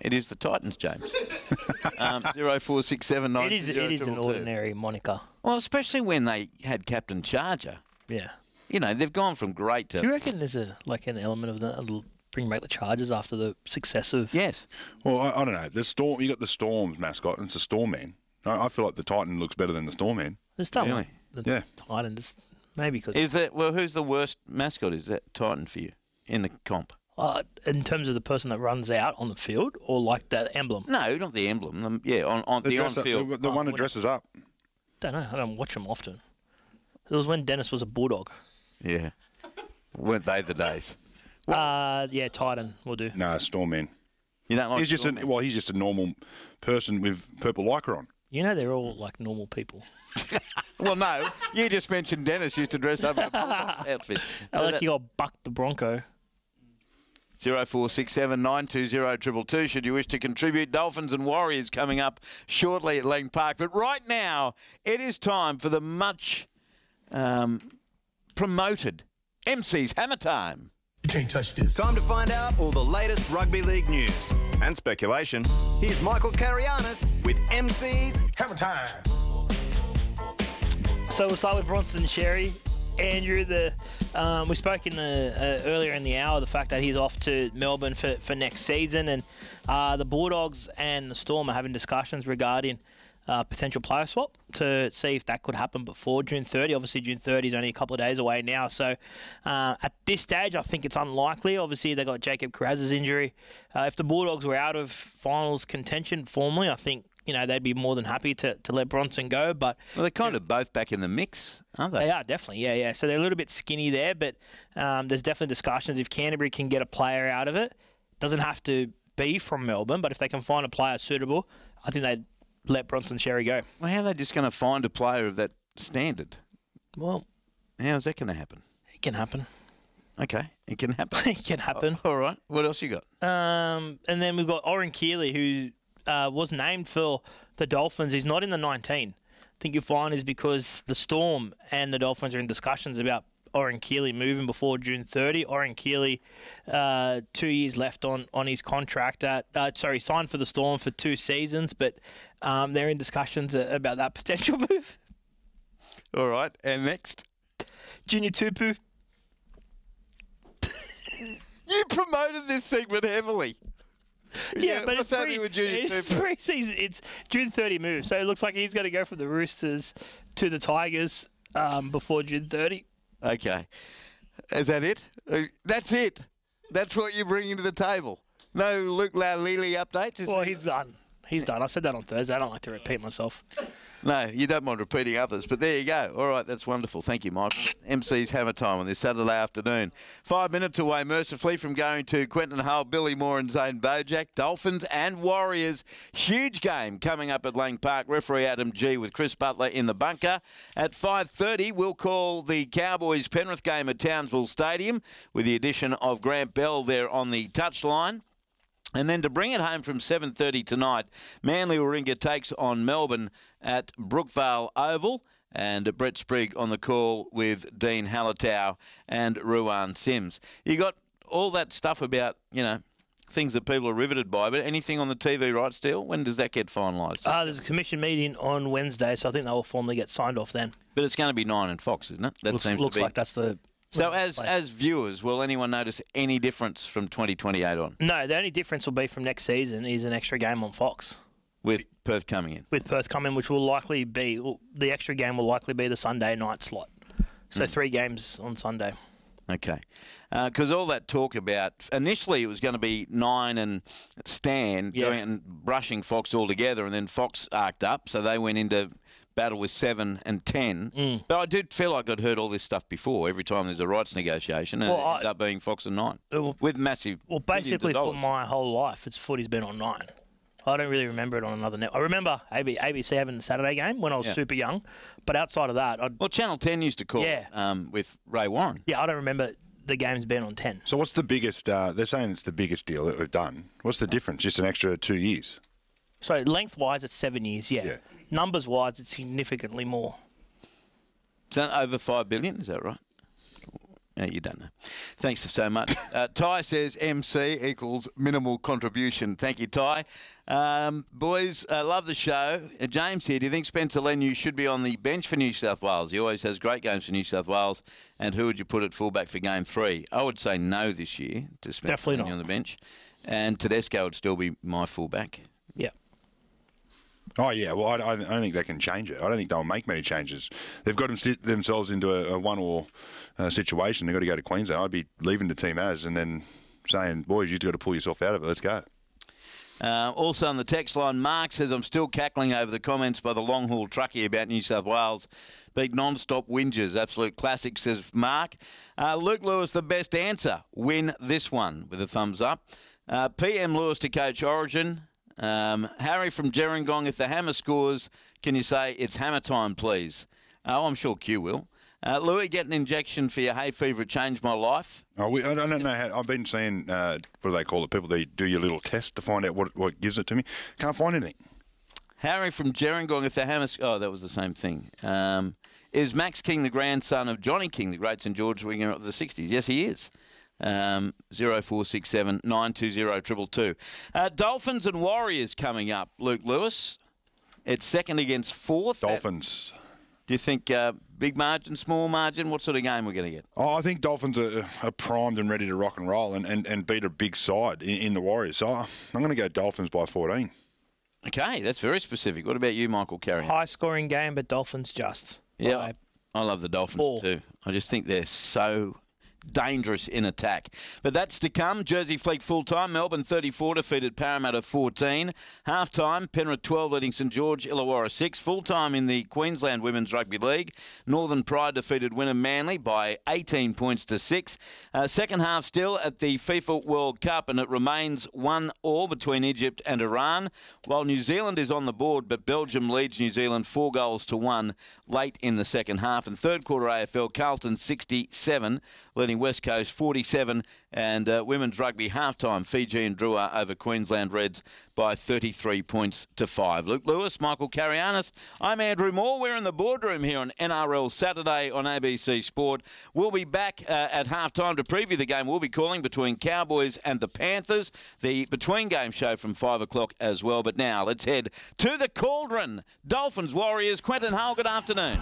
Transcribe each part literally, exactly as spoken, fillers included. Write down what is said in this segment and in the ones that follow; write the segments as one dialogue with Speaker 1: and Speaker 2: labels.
Speaker 1: It is the Titans, James. um, zero four six seven nine.
Speaker 2: It is, it is an ordinary moniker.
Speaker 1: Well, especially when they had Captain Charger.
Speaker 2: Yeah.
Speaker 1: You know, they've gone from great to...
Speaker 2: Do you reckon there's a like an element of that, it'll bring back the Chargers after the success of...
Speaker 1: Yes.
Speaker 3: Well, I, I don't know. The Storm, you got the Storm's mascot, and it's a Storm Man. I, I feel like the Titan looks better than the Storm Man.
Speaker 2: There's still
Speaker 1: Really?
Speaker 2: the
Speaker 3: Yeah.
Speaker 2: Titans, maybe because...
Speaker 1: Is that well? Who's the worst mascot? Is that Titan for you in the comp?
Speaker 2: Uh, in terms of the person that runs out on the field, or like that emblem?
Speaker 1: No, not the emblem. The, yeah, on, on the,
Speaker 3: The,
Speaker 1: on
Speaker 3: dress up,
Speaker 1: field.
Speaker 3: the, the
Speaker 2: Oh,
Speaker 3: one that
Speaker 2: what-
Speaker 3: dresses up.
Speaker 2: Don't know. I don't watch them often. It was when Dennis was a bulldog.
Speaker 1: Yeah, weren't they the days?
Speaker 2: Uh, yeah, Titan will do.
Speaker 3: No, Storm Man.
Speaker 1: You don't like?
Speaker 3: He's just a,
Speaker 1: Stormman?
Speaker 3: well, he's just a normal person with purple lycra on.
Speaker 2: You know they're all like normal people.
Speaker 1: Well, no. You just mentioned Dennis used to dress up in a Bulldogs outfit.
Speaker 2: I like you got Buck the Bronco.
Speaker 1: Zero four six seven nine two zero triple two. Should you wish to contribute, Dolphins and Warriors coming up shortly at Lang Park. But right now, it is time for the much um, promoted M C's Hammer Time.
Speaker 4: You can't touch this.
Speaker 5: Time to find out all the latest rugby league news and speculation. Here's Michael Carianis with M C's
Speaker 4: Hammer time.
Speaker 2: So we'll start with Bronson Xerri. Andrew, the um, we spoke in the uh, earlier in the hour the fact that he's off to Melbourne for, for next season, and uh, the Bulldogs and the Storm are having discussions regarding uh, potential player swap to see if that could happen before June thirtieth. Obviously, June thirtieth is only a couple of days away now, so uh, at this stage, I think it's unlikely. Obviously, they got Jacob Kiraz's injury. Uh, if the Bulldogs were out of finals contention formally, I think you know they'd be more than happy to, to let Bronson go. But
Speaker 1: Well, they're kind of both back in the mix, aren't they?
Speaker 2: they are, definitely, yeah, yeah. So they're a little bit skinny there, but um, there's definitely discussions if Canterbury can get a player out of it. Doesn't have to be from Melbourne, but if they can find a player suitable, I think they'd let Bronson Xerri go.
Speaker 1: Well, how are they just going to find a player of that standard?
Speaker 2: Well,
Speaker 1: How's that going to happen?
Speaker 2: it can happen.
Speaker 1: Okay, it can happen.
Speaker 2: It can happen.
Speaker 1: All right, what else you got?
Speaker 2: Um, and then we've got Oren Keeley, who uh, was named for the Dolphins. He's not in the nineteen. I think you'll find is because the Storm and the Dolphins are in discussions about Oren Keeley moving before June thirtieth. Oren Keeley, uh, two years left on, on his contract. At, uh, sorry, signed for the Storm for two seasons, but um, they're in discussions about that potential move.
Speaker 1: All right, and next?
Speaker 2: Junior Tupu.
Speaker 1: You promoted this segment heavily.
Speaker 2: Yeah, but
Speaker 1: what's
Speaker 2: it's
Speaker 1: happening
Speaker 2: pre,
Speaker 1: with Junior
Speaker 2: it's
Speaker 1: Tupu?
Speaker 2: pre-season. It's June thirtieth move, so it looks like he's going to go from the Roosters to the Tigers um, before June thirtieth.
Speaker 1: Okay. Is that it? Uh, That's it. That's what you're bringing to the table. No Luke Laulili updates? Is
Speaker 2: Well,
Speaker 1: there?
Speaker 2: he's done. He's done. I said that on Thursday. I don't like to repeat myself.
Speaker 1: No, you don't mind repeating others, but there you go. All right, that's wonderful. Thank you, Michael. M C's Hammer Time on this Saturday afternoon. Five minutes away, mercifully, from going to Quentin Hull, Billy Moore and Zane Bojack. Dolphins and Warriors. Huge game coming up at Lang Park. Referee Adam G with Chris Butler in the bunker. At five thirty, we'll call the Cowboys-Penrith game at Townsville Stadium with the addition of Grant Bell there on the touchline. And then to bring it home from seven thirty tonight, Manly Warringah takes on Melbourne at Brookvale Oval. And Brett Sprigg on the call with Dean Hallertau and Ruan Sims. You got all that stuff about, you know, things that people are riveted by, but anything on the T V rights deal? When does that get finalised?
Speaker 2: Uh, there's a commission meeting on Wednesday, so I think they will formally get signed off then.
Speaker 1: But it's going to be Nine and Fox, isn't it? That
Speaker 2: looks
Speaker 1: seems
Speaker 2: looks
Speaker 1: to be.
Speaker 2: like that's the...
Speaker 1: So as as viewers, will anyone notice any difference from twenty twenty-eight on
Speaker 2: No, the only difference will be from next season is an extra game on Fox.
Speaker 1: with Perth coming in?
Speaker 2: With Perth coming, which will likely be... The extra game will likely be the Sunday night slot. So
Speaker 1: Hmm.
Speaker 2: three games on Sunday.
Speaker 1: Okay. Because all that talk about, initially it was going to be Nine and Stan
Speaker 2: Yeah.
Speaker 1: going and brushing Fox all together, and then Fox arced up, so they went into battle with seven and ten.
Speaker 2: Mm.
Speaker 1: But I did feel like I'd heard all this stuff before. Every time there's a rights negotiation, and
Speaker 2: Well,
Speaker 1: it ends
Speaker 2: I-
Speaker 1: up being Fox and Nine
Speaker 2: Uh, well-
Speaker 1: with massive
Speaker 2: Well,
Speaker 1: billions of
Speaker 2: basically for
Speaker 1: dollars.
Speaker 2: my whole life, it's footy's been on Nine. I don't really remember it on another net. I remember A B, A B C having the Saturday game when I was
Speaker 1: Yeah.
Speaker 2: super young, but outside of that, I'd,
Speaker 1: Well, Channel ten used to call
Speaker 2: Yeah.
Speaker 1: it um, with Ray Warren.
Speaker 2: yeah, I don't remember the game's been on ten.
Speaker 3: So what's the biggest? Uh, they're saying it's the biggest deal that we've done. What's the difference? Just an extra two years.
Speaker 2: So lengthwise, it's seven years. Yeah.
Speaker 3: Yeah.
Speaker 2: Numbers wise, it's significantly more.
Speaker 1: Is that over five billion? Is that right? Uh, you don't know. Thanks so much. Uh, Ty says M C equals minimal contribution. Thank you, Ty. Um, boys, I uh, love the show. Uh, James here. Do you think Spencer Leniu should be on the bench for New South Wales? He always has great games for New South Wales. And who would you put at fullback for game three? I would say no this year to Spencer
Speaker 2: Definitely
Speaker 1: Leniu
Speaker 2: not.
Speaker 1: on the bench. And Tedesco would still be my fullback.
Speaker 2: Yeah.
Speaker 3: Oh, yeah. Well, I, I don't think they can change it. I don't think they'll make many changes. They've got them sit themselves into a, a one-or uh, situation. They've got to go to Queensland. I'd be leaving the team as and then saying, boys, you've got to pull yourself out of it. Let's go.
Speaker 1: Uh, also on the text line, Mark says, I'm still cackling over the comments by the long-haul truckie about New South Wales. Big non-stop whinges. Absolute classic, says Mark. Uh, Luke Lewis, the best answer. Win this one with a thumbs up. Uh, P M Lewis to coach Origin. Um, Harry from Gerringong, if the Hammer scores, can you say it's hammer time, please? Oh, I'm sure Q will. Uh, Louis, get an injection for your hay fever. It changed my life.
Speaker 3: Oh, we, I don't know how. I've been seeing, uh, what do they call it? People, they do your little test to find out what, what gives it to me. Can't find anything.
Speaker 1: Harry from Gerringong, if the Hammer... Oh, that was the same thing. Um, is Max King the grandson of Johnny King, the great St George winger of the sixties? Yes, he is. Um, zero four six seven nine two zero two two two. Uh, Dolphins and Warriors coming up, Luke Lewis. It's second against fourth.
Speaker 3: Dolphins.
Speaker 1: Do you think uh, big margin, small margin? What sort of game we're going to get?
Speaker 3: Oh, I think Dolphins are, are primed and ready to rock and roll and, and, and beat a big side in, in the Warriors. So I'm going to go Dolphins by fourteen.
Speaker 1: Okay, that's very specific. What about you, Michael Carrion?
Speaker 2: High scoring game, but Dolphins just.
Speaker 1: Yeah,
Speaker 2: by
Speaker 1: I love the Dolphins
Speaker 2: four.
Speaker 1: too. I just think they're so dangerous in attack. But that's to come. Jersey Fleet full-time. Melbourne thirty-four defeated Parramatta fourteen. Half-time, Penrith twelve leading St George, Illawarra six. Full-time in the Queensland Women's Rugby League. Northern Pride defeated Wynnum Manly by eighteen points to six. Uh, second half still at the FIFA World Cup, and it remains one all between Egypt and Iran, while New Zealand is on the board, but Belgium leads New Zealand four goals to one late in the second half. And third quarter A F L, Carlton sixty-seven, leading West Coast forty-seven, and uh, women's rugby half-time, Fiji and Drua over Queensland Reds by thirty-three points to five. Luke Lewis, Michael Carrianis, I'm Andrew Moore. We're in the boardroom here on N R L Saturday on A B C Sport. We'll be back uh, at half-time to preview the game we'll be calling between Cowboys and the Panthers, the between-game show from five o'clock as well. But now let's head to the Cauldron. Dolphins, Warriors, Quentin Hull, good afternoon.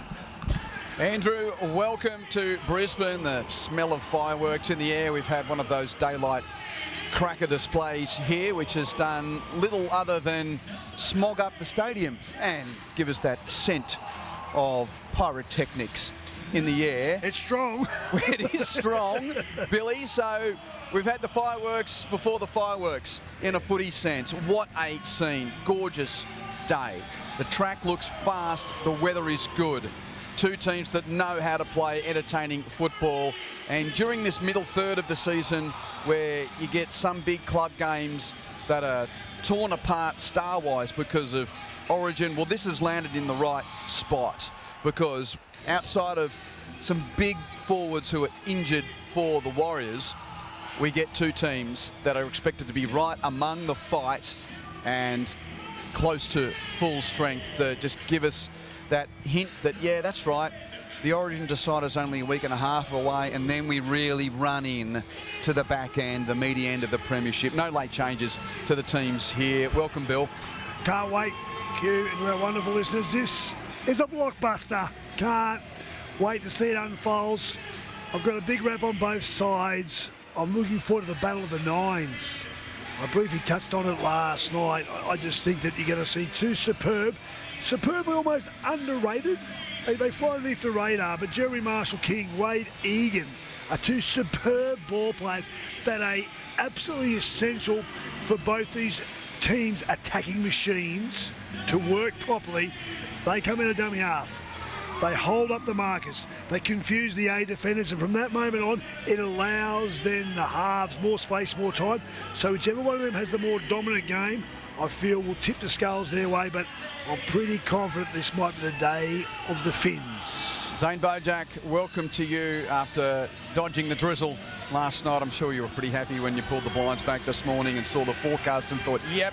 Speaker 4: Andrew, welcome to Brisbane. The smell of fireworks in the air. We've had one of those daylight cracker displays here, which has done little other than smog up the stadium and give us that scent of pyrotechnics in the air.
Speaker 6: It's strong.
Speaker 4: It is strong, Billy. So we've had the fireworks before the fireworks in a footy sense. What a scene. Gorgeous day. The track looks fast. The weather is good. Two teams that know how to play entertaining football. And during this middle third of the season, where you get some big club games that are torn apart star-wise because of Origin, well, this has landed in the right spot, because outside of some big forwards who are injured for the Warriors, we get two teams that are expected to be right among the fight and close to full strength to just give us that hint that, yeah, that's right, the Origin decider's only a week and a half away, and then we really run in to the back end, the meaty end of the premiership. No late changes to the teams here. Welcome, Bill.
Speaker 6: Can't wait, Q, and our wonderful listeners. This is a blockbuster. Can't wait to see it unfolds. I've got a big rap on both sides. I'm looking forward to the Battle of the Nines. I briefly touched on it last night. I just think that you're going to see two superb, superb almost underrated. They, they fly underneath the radar, but Jeremy Marshall-King, Wade Egan are two superb ball players that are absolutely essential for both these teams' attacking machines to work properly. They come in a dummy half. They hold up the markers. They confuse the A defenders, and from that moment on, it allows then the halves more space, more time. So whichever one of them has the more dominant game, I feel will tip the scales their way, but I'm pretty confident this might be the day of the Finns.
Speaker 4: Zane Bojack, welcome to you after dodging the drizzle last night. I'm sure you were pretty happy when you pulled the blinds back this morning and saw the forecast and thought, yep,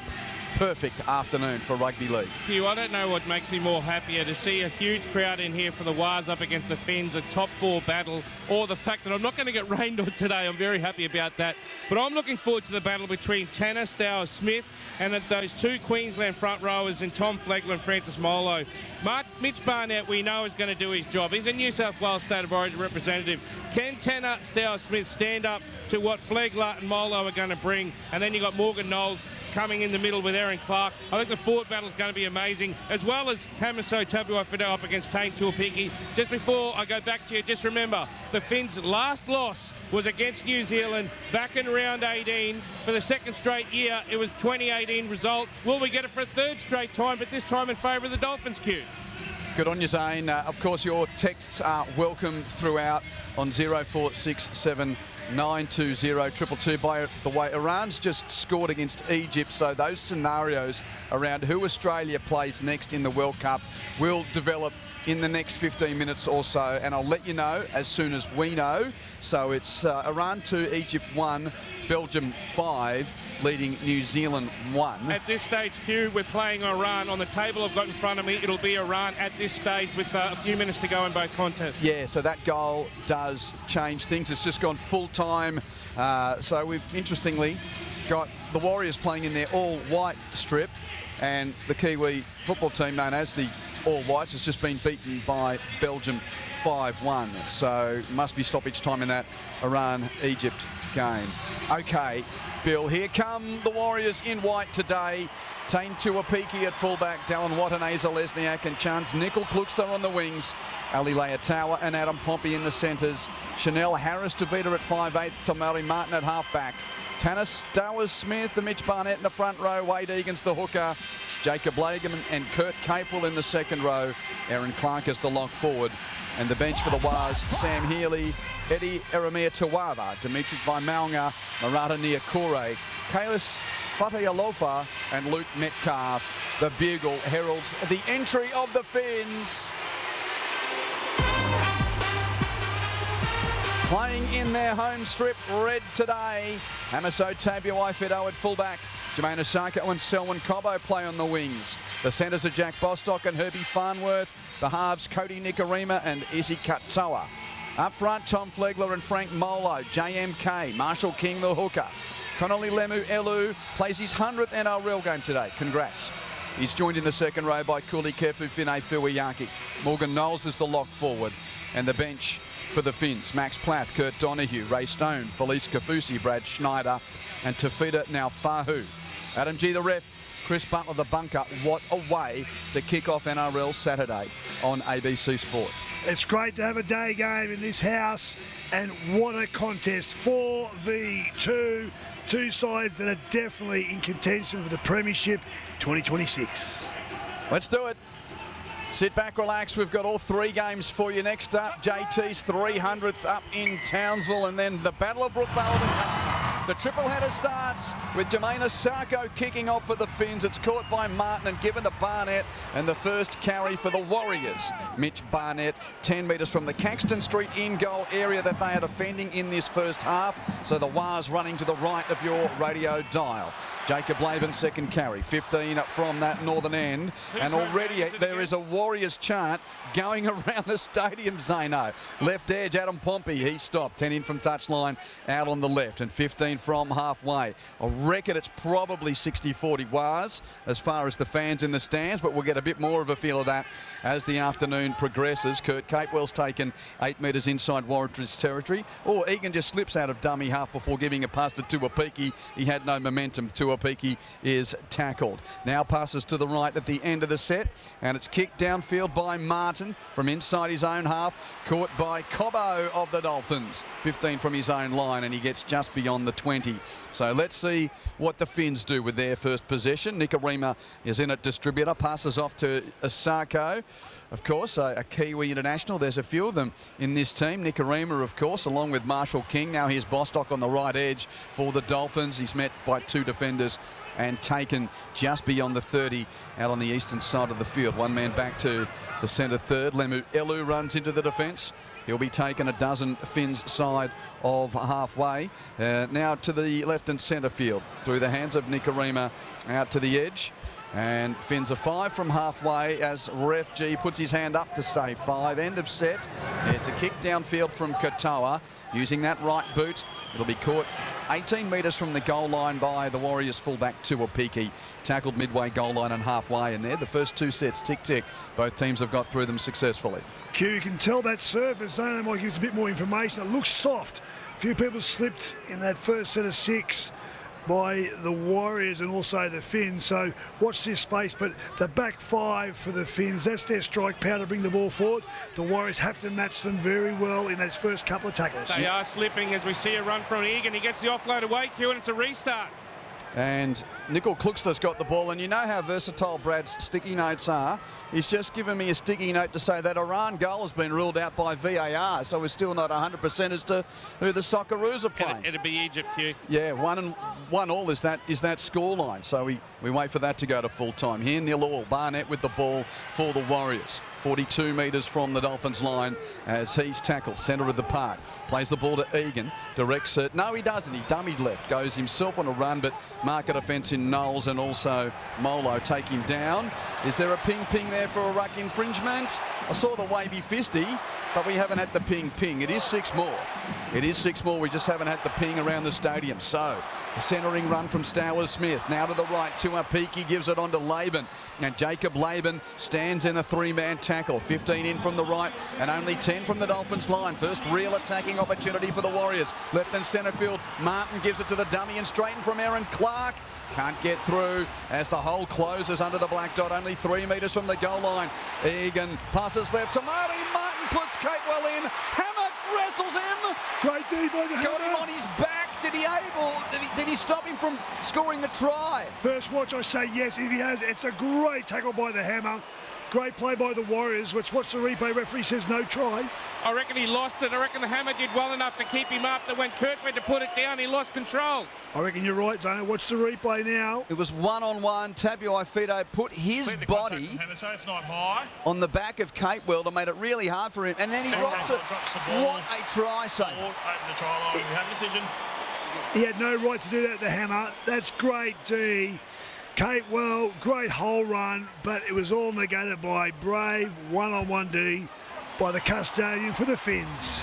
Speaker 4: perfect afternoon for rugby league.
Speaker 7: Hugh, I don't know what makes me more happier, to see a huge crowd in here for the Wars up against the Finns, a top four battle, or the fact that I'm not going to get rained on today. I'm very happy about that. But I'm looking forward to the battle between Tanner Stowers-Smith and those two Queensland front rowers in Tom Flegler and Francis Molo. Mark, Mitch Barnett, we know, is going to do his job. He's a New South Wales State of Origin representative. Can Tanner Stowers-Smith stand up to what Flegler and Molo are going to bring? And then you've got Morgan Knowles coming in the middle with Aaron Clark. I think the forward battle is going to be amazing, as well as Hamiso Tabuai-Fidow up against Tane Tuapiki. Just before I go back to you, just remember, the Finns' last loss was against New Zealand back in round eighteen. For the second straight year, it was twenty eighteen result. Will we get it for a third straight time, but this time in favour of the Dolphins, Q?
Speaker 4: Good on you, Zane. Uh, of course, your texts are welcome throughout on zero four six seven nine two zero two two two. By the way, Iran's just scored against Egypt, so those scenarios around who Australia plays next in the World Cup will develop in the next fifteen minutes or so, and I'll let you know as soon as we know. So it's uh, Iran two, Egypt one, Belgium five, leading New Zealand one.
Speaker 7: At this stage, Q, we're playing Iran. On the table I've got in front of me, it'll be Iran at this stage with uh, a few minutes to go in both contests.
Speaker 4: Yeah, so that goal does change things. It's just gone full time. Uh, so we've interestingly got the Warriors playing in their all-white strip, and the Kiwi football team, known as the All Whites, has just been beaten by Belgium five one. So must be stoppage time in that Iran-Egypt game. Okay, Bill, here come the Warriors in white today. Tane Tuapiki at fullback, Dallin Watanabe, Lesniak and Chance Nickel-Kluxter on the wings, Ali Leatawa and Adam Pompey in the centres, Chanel Harris-Tavita at five eighth, Tamari Martin at halfback, Tanner Stowers-Smith and Mitch Barnett in the front row, Wade Egan's the hooker, Jacob Lagan and Kurt Capewell in the second row, Aaron Clark as the lock forward, and the bench for the Wars, Sam Healy, Eddie Eremia Tawava, Dimitri Vaimaunga, Marata Niakore, Kalis Fatayalofa and Luke Metcalf. The bugle heralds the entry of the Finns. Playing in their home strip, red today. Hamiso Tabuai-Fidow at fullback. Jermaine Osako and Selwyn Cobbo play on the wings. The centres are Jack Bostock and Herbie Farnworth. The halves, Cody Nikarima and Izzy Katoa. Up front, Tom Flegler and Frank Molo. J M K, Marshall King the hooker. Connolly Lemu Elu plays his hundredth N R L game today. Congrats. He's joined in the second row by Kuli Kefu Fine Fuiaki. Morgan Knowles is the lock forward. And the bench for the Finns, Max Plath, Kurt Donahue, Ray Stone, Felice Kafusi, Brad Schneider and Tafida Naufahu. Adam G the ref, Chris Butler the bunker. What a way to kick off N R L Saturday on A B C Sport.
Speaker 6: It's great to have a day game in this house, and what a contest. four v two, two sides that are definitely in contention for the Premiership twenty twenty-six.
Speaker 4: Let's do it. Sit back, relax. We've got all three games for you. Next up, J T's three hundredth up in Townsville, and then the Battle of Brookvale to come. The triple header starts with Jermaine Osako kicking off for the Finns. It's caught by Martin and given to Barnett, and the first carry for the Warriors. Mitch Barnett, ten metres from the Caxton Street in-goal area that they are defending in this first half. So the Wars running to the right of your radio dial. Jacob Laban, second carry, fifteen up from that northern end. And already there is a Warriors chant going around the stadium, Zano. Left edge, Adam Pompey, he stopped. ten in from touchline, out on the left, and fifteen from halfway. I reckon it's probably sixty forty Wars as far as the fans in the stands, but we'll get a bit more of a feel of that as the afternoon progresses. Kurt Capewell's taken eight metres inside Warrington's territory. Or Egan just slips out of dummy half before giving a pass to Tuapiki. He had no momentum. Tuapiki is tackled. Now passes to the right at the end of the set, and it's kicked downfield by Martin from inside his own half, caught by Cobbo of the Dolphins. fifteen from his own line, and he gets just beyond the twenty. So let's see what the Finns do with their first possession. Nikarima is in at distributor, passes off to Osako. Of course, a, a Kiwi international. There's a few of them in this team. Nikarima, of course, along with Marshall King. Now here's Bostock on the right edge for the Dolphins. He's met by two defenders and taken just beyond the thirty out on the eastern side of the field. One man back to the centre third. Lemu Elu runs into the defence. He'll be taken a dozen Finns side of halfway. Uh, now to the left and centre field through the hands of Nikarima out to the edge. And Finns are five from halfway as Ref G puts his hand up to say five. End of set. It's a kick downfield from Katoa using that right boot. It'll be caught eighteen metres from the goal line by the Warriors fullback Tuapiki. Tackled midway goal line and halfway in there. The first two sets tick-tick. Both teams have got through them successfully.
Speaker 6: Q, you can tell that surface, Zona might give us a bit more information. It looks soft. A few people slipped in that first set of six by the Warriors and also the Finns, so watch this space. But the back five for the Finns, that's their strike power to bring the ball forward. The Warriors have to match them very well in those first couple of tackles.
Speaker 7: They are slipping as we see a run from Egan. He gets the offload away, Q, and it's a restart.
Speaker 4: And Nickel Kluxter's got the ball, and you know how versatile Brad's sticky notes are. He's just given me a sticky note to say that Iran goal has been ruled out by V A R, so we're still not one hundred percent as to who the Socceroos are playing.
Speaker 7: It'd, it'd be Egypt, Q.
Speaker 4: Yeah, one and one all is that is that score line. So we, we wait for that to go to full time. Here, nil all. Barnett with the ball for the Warriors. forty-two metres from the Dolphins line as he's tackled. Centre of the park. Plays the ball to Egan. Directs it. No, he doesn't. He dummied left. Goes himself on a run, but marker defence in Knowles and also Molo take him down. Is there a ping-ping there for a ruck infringement? I saw the wavy fisty, but we haven't had the ping-ping. It is six more. It is six more. We just haven't had the ping around the stadium. So, the centering run from Stowers Smith. Now to the right. Tuapiki gives it on to Laban. And Jacob Laban stands in a three-man tackle. fifteen in from the right and only ten from the Dolphins line. First real attacking opportunity for the Warriors. Left and centre field. Martin gives it to the dummy and straighten from Aaron Clark. Can't get through as the hole closes under the black dot. Only three metres from the goal line. Egan passes left to Marty. Martin puts Capewell in. Hammer wrestles him.
Speaker 6: Great D by the
Speaker 4: Got him
Speaker 6: Hammer.
Speaker 4: on his back. Did he able? Did he, did he stop him from scoring the try?
Speaker 6: First watch, I say yes. If he has, it's a great tackle by the Hammer. Great play by the Warriors. Let's watch the replay. Referee says no try.
Speaker 7: I reckon he lost it. I reckon the Hammer did well enough to keep him up that when Kirk went to put it down, he lost control.
Speaker 6: I reckon you're right, Zona. Watch the replay now.
Speaker 4: It was one-on-one. Tabuai Fido put his body on the back of Capewell to make it really hard for him. And then he drops it. What a try, son.
Speaker 6: He had no right to do that, the Hammer. That's great D. Capewell, great hole run, but it was all negated by brave one-on-one D by the custodian for the Finns.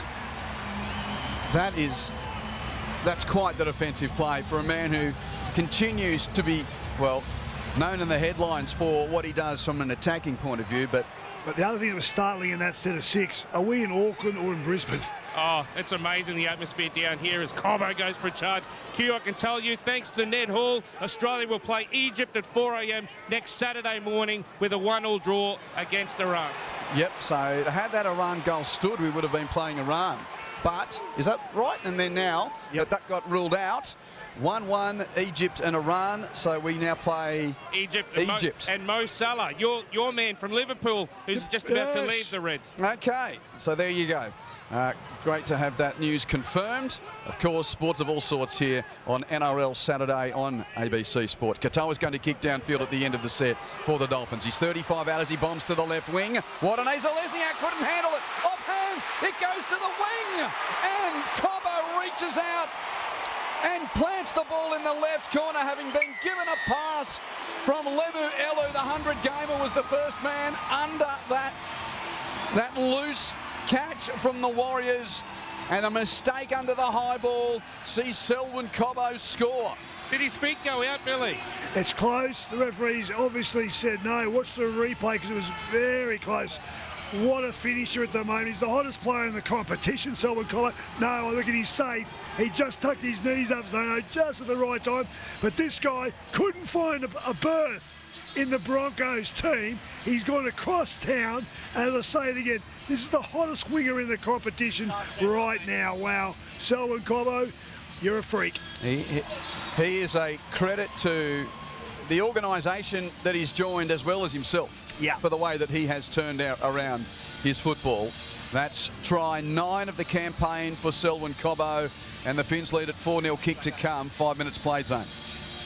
Speaker 4: That is, that's quite the defensive play for a man who continues to be, well, known in the headlines for what he does from an attacking point of view, but...
Speaker 6: But the other thing that was startling in that set of six, are we in Auckland or in Brisbane?
Speaker 7: Oh, it's amazing the atmosphere down here as Cobo goes for a charge. Q, I can tell you, thanks to Ned Hall, Australia will play Egypt at four a m next Saturday morning with a one all draw against Iran.
Speaker 4: Yep, so had that Iran goal stood, we would have been playing Iran. But, is that right? And then now,
Speaker 6: yep.
Speaker 4: that, that got ruled out. one one, Egypt and Iran, so we now play
Speaker 7: Egypt and,
Speaker 4: Egypt.
Speaker 7: Mo, and Mo Salah, your, your man from Liverpool, who's just about
Speaker 6: yes.
Speaker 7: to leave the Reds.
Speaker 4: Okay, so there you go. Uh, great to have that news confirmed. Of course, sports of all sorts here on N R L Saturday on A B C Sport. Katoa's going to kick downfield at the end of the set for the Dolphins. He's thirty-five out as he bombs to the left wing. Watanesa Lesniak couldn't handle it. Off hands, it goes to the wing. And Cobo reaches out and plants the ball in the left corner, having been given a pass from Lemu Elu. The hundred-gamer was the first man under that, that loose catch from the Warriors, and a mistake under the high ball sees Selwyn Cobo score.
Speaker 7: Did his feet go out, Billy?
Speaker 6: It's close. The referees obviously said no. Watch the replay because it was very close. What a finisher at the moment. He's the hottest player in the competition, Selwyn Cobo. No, I look at his safe. He just tucked his knees up, Zono, just at the right time. But this guy couldn't find a, a berth in the Broncos team. He's gone across town, and as I say it again, this is the hottest winger in the competition right now. Wow. Selwyn Cobo, you're a freak.
Speaker 4: He, he, he is a credit to the organisation that he's joined as well as himself.
Speaker 6: Yeah.
Speaker 4: For the way that he has turned out around his football. That's try nine of the campaign for Selwyn Cobo, and the Finns lead at four nil, kick to come, five minutes play zone.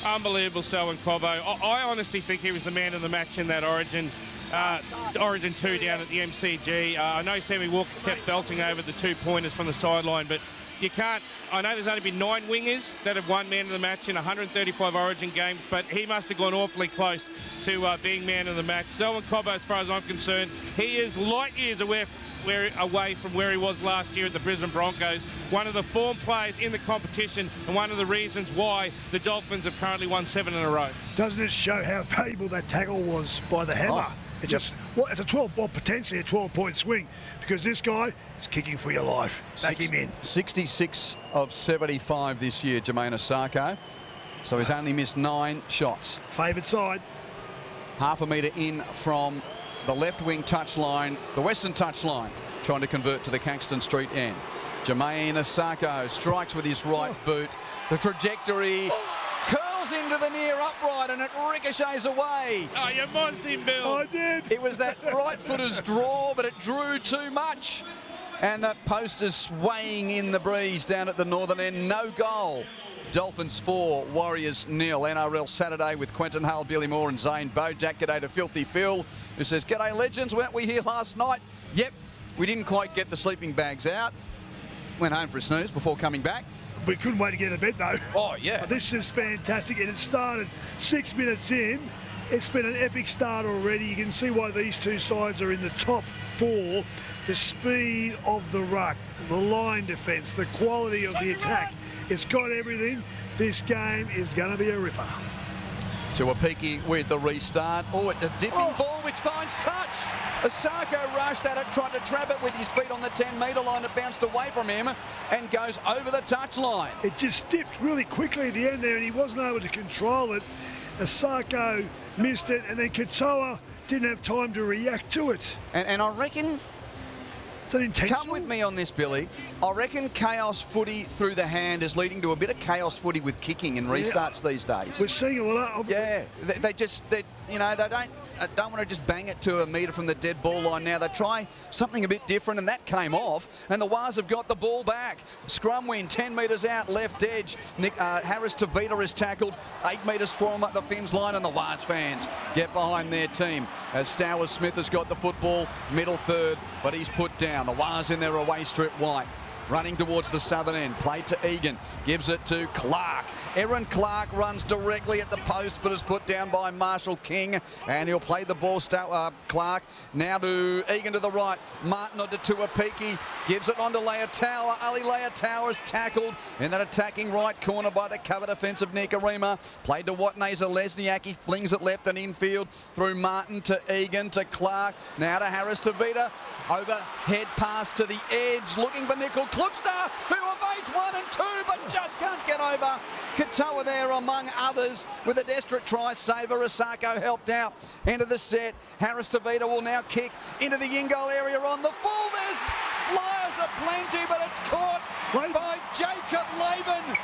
Speaker 7: Unbelievable, Selwyn Cobbo. I, I honestly think he was the man of the match in that Origin. Uh, Origin two down at the M C G. Uh, I know Sammy Walker kept belting over the two-pointers from the sideline, but you can't... I know there's only been nine wingers that have won man of the match in one hundred thirty-five Origin games, but he must have gone awfully close to uh, being man of the match. Selwyn Cobbo, as far as I'm concerned, he is light years away, where, away from where he was last year at the Brisbane Broncos. One of the form players in the competition and one of the reasons why the Dolphins have currently won seven in a row.
Speaker 6: Doesn't it show how valuable that tackle was by the hammer?
Speaker 4: Oh.
Speaker 6: It's just, well, it's a twelve, well, potentially a twelve-point swing, because this guy is kicking for your life. Back
Speaker 4: Six,
Speaker 6: him in.
Speaker 4: sixty-six of seventy-five this year, Jermaine Osako. So he's only missed nine shots.
Speaker 6: Favoured side.
Speaker 4: Half a metre in from the left wing touchline, the western touchline, trying to convert to the Caxton Street end. Jermaine Osako strikes with his right
Speaker 6: Oh.
Speaker 4: boot. The trajectory curls into the near upright and it ricochets away.
Speaker 7: Oh, you mozzed him, Bill.
Speaker 6: I did.
Speaker 4: It was that right footer's draw, but it drew too much. And that post is swaying in the breeze down at the northern end. No goal. Dolphins four, Warriors nil. N R L Saturday with Quentin Hull, Billy Moore and Zane Bojack. G'day to Filthy Phil, who says, "G'day legends, weren't we here last night?" Yep, we didn't quite get the sleeping bags out. Went home for a snooze before coming back.
Speaker 6: We couldn't wait to get to bed, though.
Speaker 4: Oh, yeah.
Speaker 6: This is fantastic, and it started six minutes in. It's been an epic start already. You can see why these two sides are in the top four. The speed of the ruck, the line defence, the quality of the attack. It's got everything. This game is going to be a ripper.
Speaker 4: Tuapiki with the restart. Oh, a dipping
Speaker 6: Oh.
Speaker 4: ball which finds touch. Osako rushed at it, tried to trap it with his feet on the ten metre line. It bounced away from him and goes over the touchline.
Speaker 6: It just dipped really quickly at the end there, and he wasn't able to control it. Osako missed it, and then Katoa didn't have time to react to it.
Speaker 4: And, and I reckon,
Speaker 6: Is that intentional?
Speaker 4: come with me on this, Billy. I reckon chaos footy through the hand is leading to a bit of chaos footy with kicking and restarts these days.
Speaker 6: We're seeing a lot of...
Speaker 4: Yeah, they, they just, they, you know, they don't uh, don't want to just bang it to a metre from the dead ball line now. They try something a bit different, and that came off, and the Wars have got the ball back. Scrum win, ten metres out, left edge. Nick uh, Harris Tavita is tackled, eight metres from the Finns line, and the Wars fans get behind their team. As Stowers Smith has got the football, middle third, but he's put down. The Wars in their away strip white. Running towards the southern end, played to Egan, gives it to Clark. Aaron Clark runs directly at the post, but is put down by Marshall King, and he'll play the ball. Uh, Clark now to Egan to the right. Martin on to Tuapiki, gives it on to Leotower. Ali Leotower is tackled in that attacking right corner by the cover defence of Nikarima. Played to Watneza Lesniak, he flings it left and infield through Martin to Egan to Clark. Now to Harris to Vita. Overhead pass to the edge, looking for Nickel Klukster, who evades one and two, but just can't get over. Katoa there among others with a desperate try saver. Osako helped out into the set. Harris Tavita will now kick into the in-goal area on the full. There's flyers aplenty, but it's caught
Speaker 6: Wait.
Speaker 4: by Jacob Laban.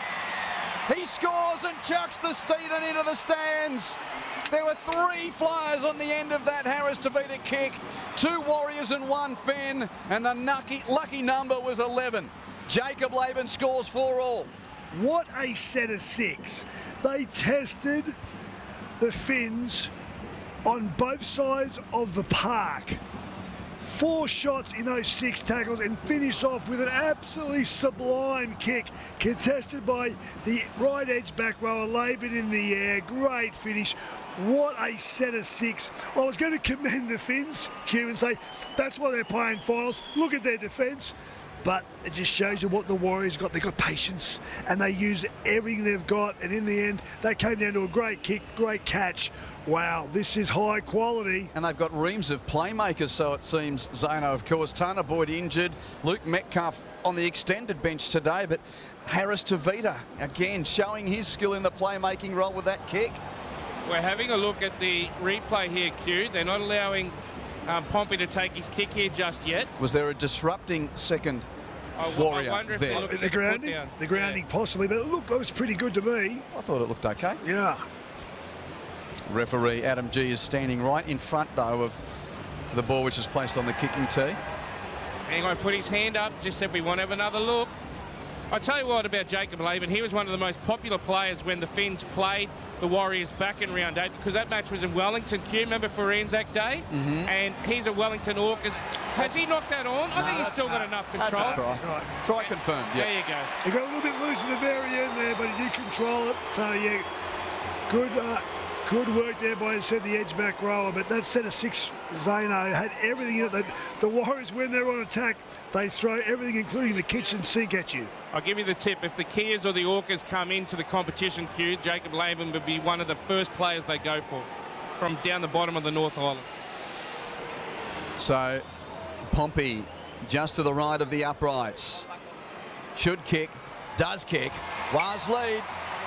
Speaker 4: He scores and chucks the Steeden into the stands. There were three flyers on the end of that Harris Tavita kick. Two Warriors and one Finn, and the lucky, lucky number was eleven. Jacob Laban scores four all.
Speaker 6: What a set of six. They tested the Finns on both sides of the park. Four shots in those six tackles and finished off with an absolutely sublime kick contested by the right edge back rower, Laban in the air. Great finish. What a set of six. I was going to commend the Finns, Q, and say that's why they're playing finals. Look at their defence. But it just shows you what the Warriors got. They've got patience, and they use everything they've got. And in the end, they came down to a great kick, great catch. Wow, this is high quality.
Speaker 4: And they've got reams of playmakers, so it seems, Zano, of course. Tana Boyd injured. Luke Metcalf on the extended bench today, but Harris Tavita, again, showing his skill in the playmaking role with that kick.
Speaker 7: We're having a look at the replay here, Q. They're not allowing um, Pompey to take his kick here just yet.
Speaker 4: Was there a disrupting second
Speaker 7: I,
Speaker 4: Warrior
Speaker 7: I wonder if
Speaker 4: there?
Speaker 7: they're looking
Speaker 6: The
Speaker 7: at the
Speaker 6: grounding,
Speaker 7: put down.
Speaker 6: the grounding possibly, but look, that was pretty good to me.
Speaker 4: I thought it looked okay.
Speaker 6: Yeah.
Speaker 4: Referee Adam G is standing right in front, though, of the ball which is placed on the kicking tee.
Speaker 7: Hang on, put his hand up, just said we want to have another look. I tell you what about Jacob Laban. He was one of the most popular players when the Finns played the Warriors back in round eight, because that match was in Wellington, Q, remember, for Anzac Day?
Speaker 4: Mm-hmm.
Speaker 7: And he's a Wellington Orcas. Has he knocked that on? I
Speaker 4: No,
Speaker 7: think he's still got
Speaker 4: no,
Speaker 7: enough
Speaker 4: that's
Speaker 7: control.
Speaker 4: a try.
Speaker 6: Right.
Speaker 4: Try confirmed, yeah.
Speaker 7: There you go.
Speaker 6: He got a little bit loose at the very end there, but he did control it. So, yeah, good uh, good work there by, said the edge back rower. But that set of six, Zano, had everything. The, the Warriors, when they're on attack, they throw everything, including the kitchen sink, at you.
Speaker 7: I'll give you the tip. If the Kias or the Orcas come into the competition, Q, Jacob Laban would be one of the first players they go for from down the bottom of the North Island.
Speaker 4: So, Pompey just to the right of the uprights. Should kick, does kick. Waz lead.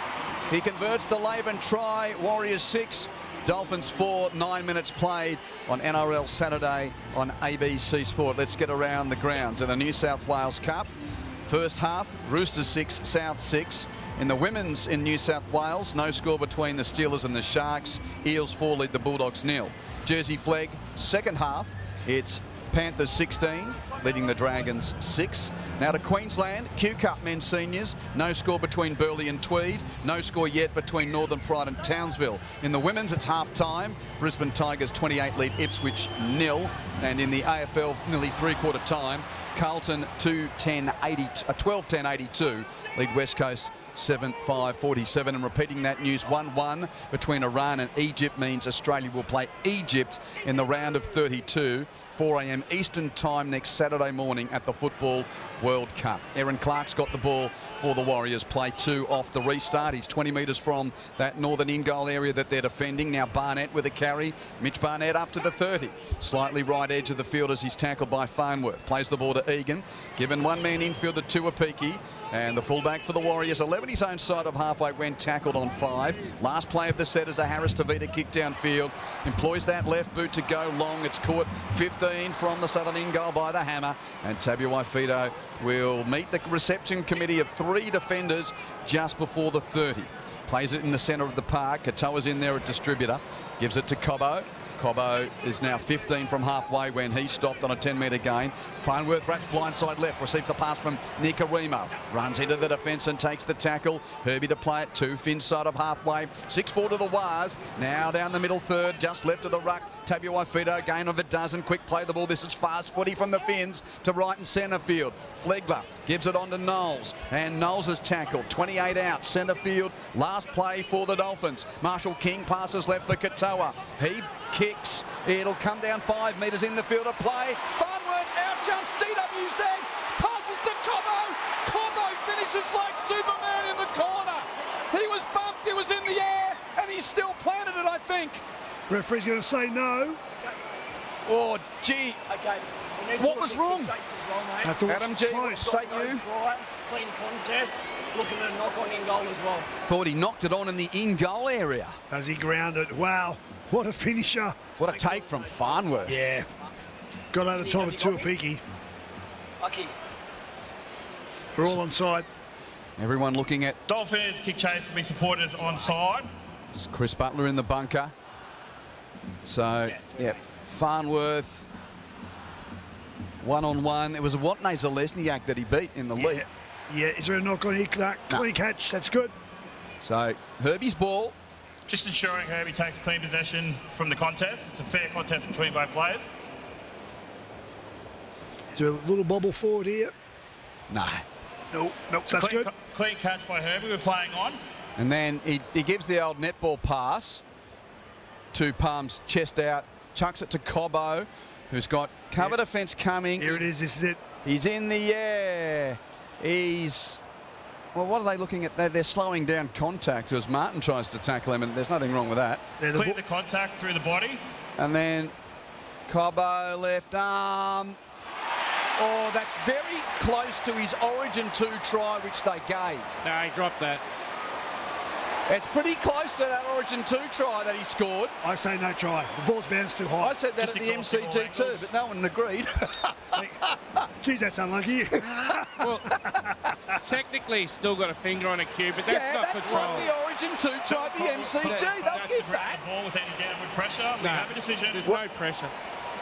Speaker 4: He converts the Laban try. Warriors six, Dolphins four. Nine minutes played on N R L Saturday on A B C Sport. Let's get around the grounds in the New South Wales Cup. First half, Roosters six, South six. In the women's in New South Wales, no score between the Steelers and the Sharks. Eels four lead the Bulldogs nil. Jersey flag, second half, it's Panthers sixteen, leading the Dragons six. Now to Queensland, Q Cup men's seniors. No score between Burleigh and Tweed. No score yet between Northern Pride and Townsville. In the women's, it's half time. Brisbane Tigers twenty-eight lead Ipswich nil. And in the A F L, nearly three-quarter time, Carlton two ten eighty, uh, twelve ten eighty-two lead West Coast seven five forty-seven. And repeating that news, one one between Iran and Egypt means Australia will play Egypt in the round of thirty-two. four a m Eastern time next Saturday morning at the Football World Cup. Aaron Clark's got the ball for the Warriors. Play two off the restart. He's twenty metres from that northern in-goal area that they're defending. Now Barnett with a carry. Mitch Barnett up to the thirty. Slightly right edge of the field as he's tackled by Farnworth. Plays the ball to Egan. Given one man infield to Tuapiki. And the fullback for the Warriors, eleven his own side of halfway when tackled on five. Last play of the set is a Harris Tavita kick downfield. Employs that left boot to go long. It's caught fifteen from the southern in goal by the hammer. And Tabuai-Fidow will meet the reception committee of three defenders just before the thirty. Plays it in the centre of the park. Katoa's in there at distributor. Gives it to Cobbo. Cobbo is now fifteen from halfway when he stopped on a ten metre gain. Farnworth wraps blindside left, receives the pass from Nicarimo. Runs into the defence and takes the tackle. Herbie to play it to Finn side of halfway. six four to the Wars. Now down the middle third, just left of the ruck. Tabuai-Fidow, gain of a dozen. Quick play the ball. This is fast footy from the Finns to right and centre field. Flegler gives it on to Knowles. And Knowles is tackled. twenty-eight out, centre field. Last play for the Dolphins. Marshall King passes left for Katoa. He kicks. It'll come down five metres in the field of play. Farnworth out jumps D W Z. Passes to Cobbo. Cobbo finishes like Superman in the corner. He was bumped. He was in the air. And he still planted it, I think.
Speaker 6: Referee's going to say no.
Speaker 4: Oh, gee.
Speaker 8: Okay.
Speaker 4: What was wrong?
Speaker 6: Have to watch
Speaker 4: Adam
Speaker 6: it
Speaker 4: G,
Speaker 6: close.
Speaker 4: say you.
Speaker 8: Try, clean contest, looking at a knock on in goal as well.
Speaker 4: Thought he knocked it on in the in-goal area.
Speaker 6: As he grounded. Wow. What a finisher.
Speaker 4: What a take from Farnworth.
Speaker 6: Yeah. Got over the top of Tuapiki.
Speaker 8: Lucky.
Speaker 6: We're all on side.
Speaker 4: Everyone looking at
Speaker 9: Dolphins kick chase will be supporters on side.
Speaker 4: Chris Butler in the bunker. So, yeah, Farnworth, one-on-one. It was Watney Zalesniak that he beat in the
Speaker 6: Yeah.
Speaker 4: lead.
Speaker 6: Yeah, is there a knock on here, Clark?
Speaker 4: No.
Speaker 6: Clean catch. That's good.
Speaker 4: So, Herbie's ball.
Speaker 9: Just ensuring Herbie takes clean possession from the contest. It's a fair contest between both players.
Speaker 6: Is there a little bobble forward here?
Speaker 4: No.
Speaker 6: No, nope,
Speaker 9: It's a
Speaker 6: that's
Speaker 9: clean,
Speaker 6: good.
Speaker 9: co- clean catch by Herbie. We're playing on.
Speaker 4: And then he, he gives the old netball pass to Palms, chest out, chucks it to Cobbo, who's got cover
Speaker 6: Yeah.
Speaker 4: defence coming.
Speaker 6: Here it is. This is it.
Speaker 4: He's in the air. He's... Well, what are they looking at? They're, they're slowing down contact as Martin tries to tackle him, and there's nothing wrong with that.
Speaker 6: They're the
Speaker 9: Clear
Speaker 6: bo-
Speaker 9: the contact through the body.
Speaker 4: And then Cobbo left arm. Oh, that's very close to his Origin two try, which they gave.
Speaker 7: No, he dropped that.
Speaker 4: It's pretty close to that Origin two try that he scored.
Speaker 6: I say no try. The ball's bounced too high.
Speaker 4: I said that
Speaker 9: Just
Speaker 4: at the
Speaker 9: ignore
Speaker 4: M C G
Speaker 9: single
Speaker 4: too,
Speaker 9: angles.
Speaker 4: but no one agreed.
Speaker 6: Geez, that's unlucky.
Speaker 7: Well, technically, he's still got a finger on a cue, but that's
Speaker 4: yeah,
Speaker 7: not
Speaker 4: that's
Speaker 7: control.
Speaker 4: like the Origin two try at the M C G.
Speaker 9: That's
Speaker 4: They'll
Speaker 9: to
Speaker 4: give
Speaker 9: direct
Speaker 4: that.
Speaker 9: the ball with any downward pressure. We
Speaker 7: No,
Speaker 9: have a decision.
Speaker 7: There's no pressure.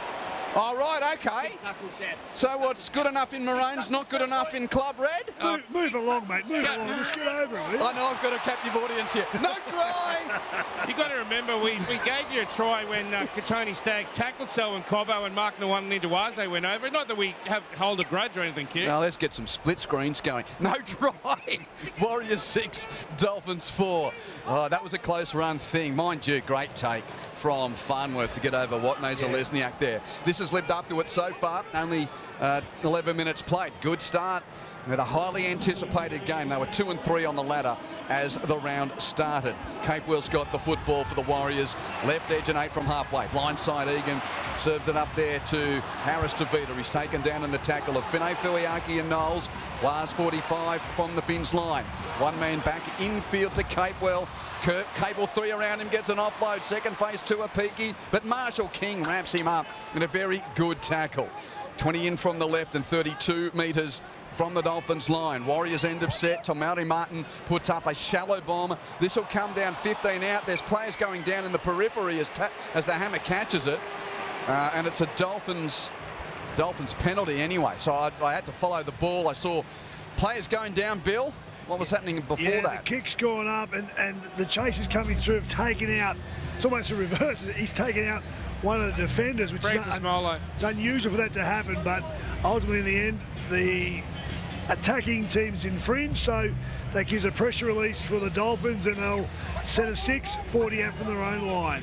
Speaker 4: Oh, right, okay.
Speaker 8: Six tackle set.
Speaker 4: So what's good enough in Maroons, not good enough in Club Red?
Speaker 6: Move, move along, mate. Move along. Let's get over it. will you?
Speaker 4: I know I've got a captive audience here. No try!
Speaker 7: You got to remember, we, we gave you a try when uh, Katoni Staggs tackled Selwyn Cobbo and Mark Nwun Nindawaze went over. Not that we have hold a grudge or anything, Q.
Speaker 4: Now let's get some split screens going. No try. Warriors six, Dolphins four. Oh, that was a close run thing. Mind you, great take from Farnworth to get over Watney Zalesniak there. This has lived up to it so far. Only uh, eleven minutes played. Good start. With a highly anticipated game. They were two and three on the ladder as the round started. Capewell's got the football for the Warriors. Left edge and eight from halfway. Blindside Egan serves it up there to Harris DeVita. He's taken down in the tackle of Finay Fuiaki and Knowles. Last forty-five from the Finns line. One man back infield to Capewell. Kirk Cable three around him, gets an offload. Second phase to Apiki, but Marshall King wraps him up in a very good tackle. twenty in from the left and thirty-two metres from the Dolphins line. Warriors end of set. Tomari Martin puts up a shallow bomb. This will come down fifteen out. There's players going down in the periphery as, ta- as the hammer catches it. Uh, and it's a Dolphins Dolphins penalty anyway. So I, I had to follow the ball. I saw players going down, Bill. What was happening before
Speaker 6: yeah,
Speaker 4: that?
Speaker 6: The kick's gone up and, and the chase is coming through, have taken out, it's almost a reverse. He's taken out one of the defenders, which
Speaker 7: Francis
Speaker 6: is un-
Speaker 7: Molo.
Speaker 6: it's unusual for that to happen, but ultimately in the end, the attacking team's infringed, so that gives a pressure release for the Dolphins and they'll set a six, forty out from their own line.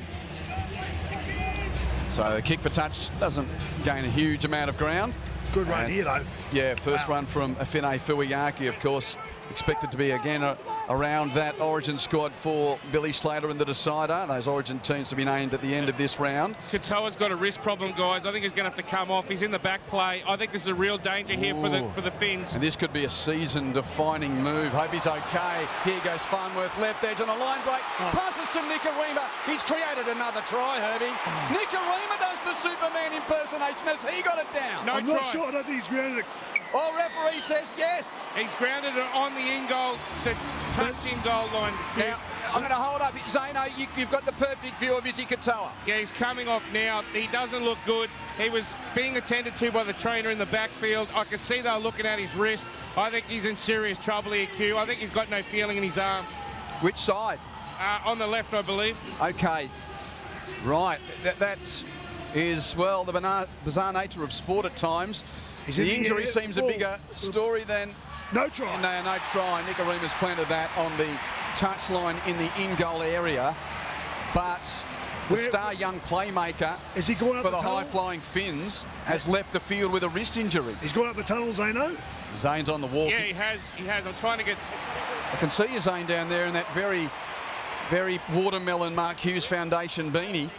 Speaker 4: So the kick for touch doesn't gain a huge amount of ground.
Speaker 6: Good run
Speaker 4: And,
Speaker 6: here, though.
Speaker 4: Yeah, first
Speaker 6: Wow.
Speaker 4: run from Finay Fuiaki, of course. Expected to be again a, around that Origin squad for Billy Slater and the decider. Those Origin teams to be named at the end of this round.
Speaker 7: Katoa's got a wrist problem, guys. I think he's going to have to come off. He's in the back play. I think this is a real danger here for the for the Finns.
Speaker 4: And this could be a season-defining move. Hope he's okay. Here goes Farnworth, left edge on a line break.
Speaker 6: Oh.
Speaker 4: Passes to Nicarima. He's created another try, Herbie.
Speaker 6: Oh.
Speaker 4: Nicarima does the Superman impersonation. Has he got it down?
Speaker 7: No
Speaker 6: I'm
Speaker 7: try.
Speaker 6: not sure. I don't think he's grounded it.
Speaker 4: Oh, referee says yes.
Speaker 7: He's grounded it on the in goal, the touching goal line.
Speaker 4: Now, I'm going to hold up. Zano, you, you've got the perfect view of Izzy Katoa.
Speaker 7: Yeah, he's coming off now. He doesn't look good. He was being attended to by the trainer in the backfield. I could see they were looking at his wrist. I think he's in serious trouble here, Q. I think he's got no feeling in his arm.
Speaker 4: Which side?
Speaker 7: Uh, on the left, I believe.
Speaker 4: Okay. Right. That, that is, well, the bizarre, bizarre nature of sport at times.
Speaker 6: He's in
Speaker 4: The
Speaker 6: the
Speaker 4: injury
Speaker 6: air.
Speaker 4: seems a
Speaker 6: Oh.
Speaker 4: bigger story than...
Speaker 6: No try.
Speaker 4: No, no try. Nicarima's planted that on the touchline in the in-goal area. But the
Speaker 6: Where-
Speaker 4: star young playmaker
Speaker 6: Is he going up
Speaker 4: for
Speaker 6: the
Speaker 4: the
Speaker 6: tunnel?
Speaker 4: high-flying Finns has left the field with a wrist injury.
Speaker 6: He's gone up the tunnel, Zano.
Speaker 4: Zane's on the walk.
Speaker 7: Yeah, he has. He has. I'm trying to get.
Speaker 4: I can see you, Zane, down there in that very, very watermelon Mark Hughes Foundation beanie.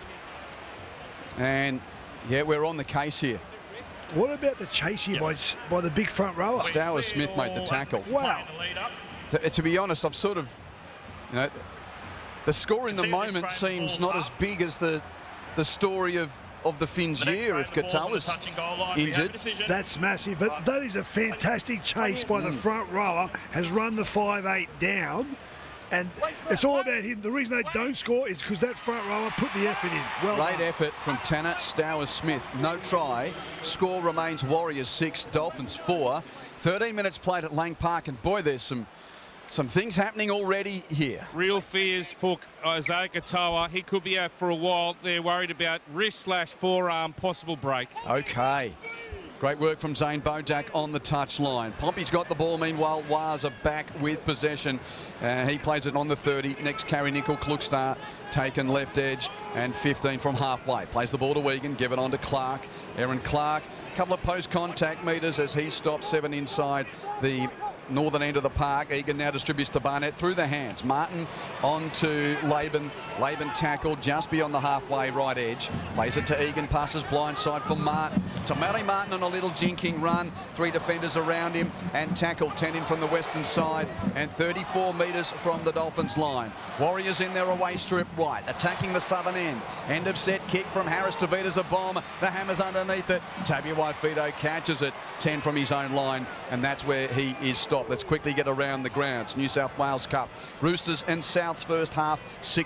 Speaker 4: And, yeah, we're on the case here.
Speaker 6: What about the chase here by, by the big front rower?
Speaker 4: Stower Smith made the tackle.
Speaker 6: Wow.
Speaker 4: To, to be honest, I've sort of, you know, the score in the
Speaker 9: Consider this
Speaker 4: moment
Speaker 9: frame
Speaker 4: seems
Speaker 9: balls
Speaker 4: not
Speaker 9: up.
Speaker 4: as big as the the story of, of the Finns year if Katoa's injured.
Speaker 6: That's massive, but that is a fantastic chase by the front rower, has run the five eight down, and it's all about him. The reason they don't score is because that front rower put the effort in. Well
Speaker 4: Great
Speaker 6: done.
Speaker 4: effort from Tanner Stower Smith. No try. Score remains Warriors six, Dolphins four. thirteen minutes played at Lang Park, and boy, there's some some things happening already here.
Speaker 7: Real fears for Isaiah Katoa. He could be out for a while. They're worried about wrist slash forearm possible break.
Speaker 4: Okay. Great work from Zane Bojack on the touchline. Pompey's got the ball, meanwhile. Waz are back with possession. Uh, he plays it on the thirty. Next carry, Nickel Klukstar taken left edge and fifteen from halfway. Plays the ball to Wigan, give it on to Clark. Aaron Clark, a couple of post-contact metres as he stops seven inside the northern end of the park. Egan now distributes to Barnett through the hands. Martin on to Laban. Laban tackled just beyond the halfway right edge. Plays it to Egan, passes blindside for Martin. To Matty Martin on a little jinking run. Three defenders around him and tackled. ten in from the western side and thirty-four metres from the Dolphins line. Warriors in their away strip right, attacking the southern end. End of set kick from Harris to Vita's a bomb. The hammer's underneath it. Tabuai-Fidow catches it. ten from his own line, and that's where he is stopped. Let's quickly get around the grounds. New South Wales Cup. Roosters and Souths first half, six all.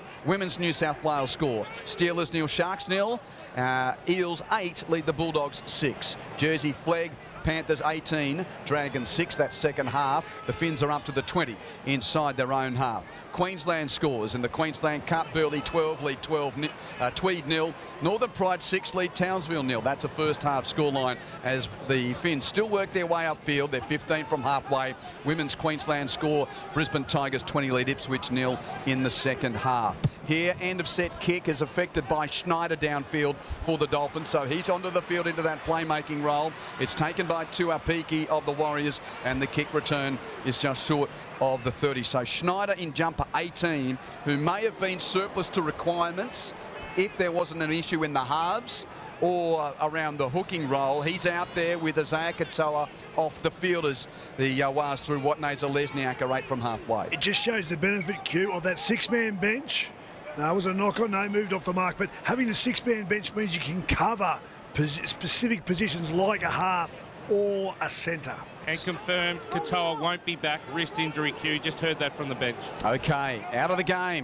Speaker 4: Women's New South Wales score. Steelers nil, Sharks nil. Uh, Eels eight lead the Bulldogs six. Jersey flag, Panthers eighteen, Dragons six. That's second half. The Finns are up to the twenty inside their own half. Queensland scores in the Queensland Cup. Burleigh twelve lead twelve, uh, Tweed nil. Northern Pride six lead Townsville nil. That's a first half scoreline as the Finns still work their way upfield. They're fifteen from halfway. Women's Queensland score. Brisbane Tigers twenty lead Ipswich nil in the second half. Here, end of set kick is affected by Schneider downfield for the Dolphins. So he's onto the field into that playmaking role. It's taken by Tuapiki of the Warriors, and the kick return is just short of the thirty. So Schneider in jumper eighteen, who may have been surplus to requirements if there wasn't an issue in the halves or around the hooking role. He's out there with Isaiah Katoa off the field as the uh, Wars through Watneza Lesniak are eight from halfway.
Speaker 6: It just shows the benefit, Q, of that six-man bench. No, it was a knock-on, no, moved off the mark, but having the six-man bench means you can cover pos specific positions like a half or a centre.
Speaker 7: And confirmed, Katoa won't be back, wrist injury, Q. Just heard that from the bench.
Speaker 4: Okay, out of the game.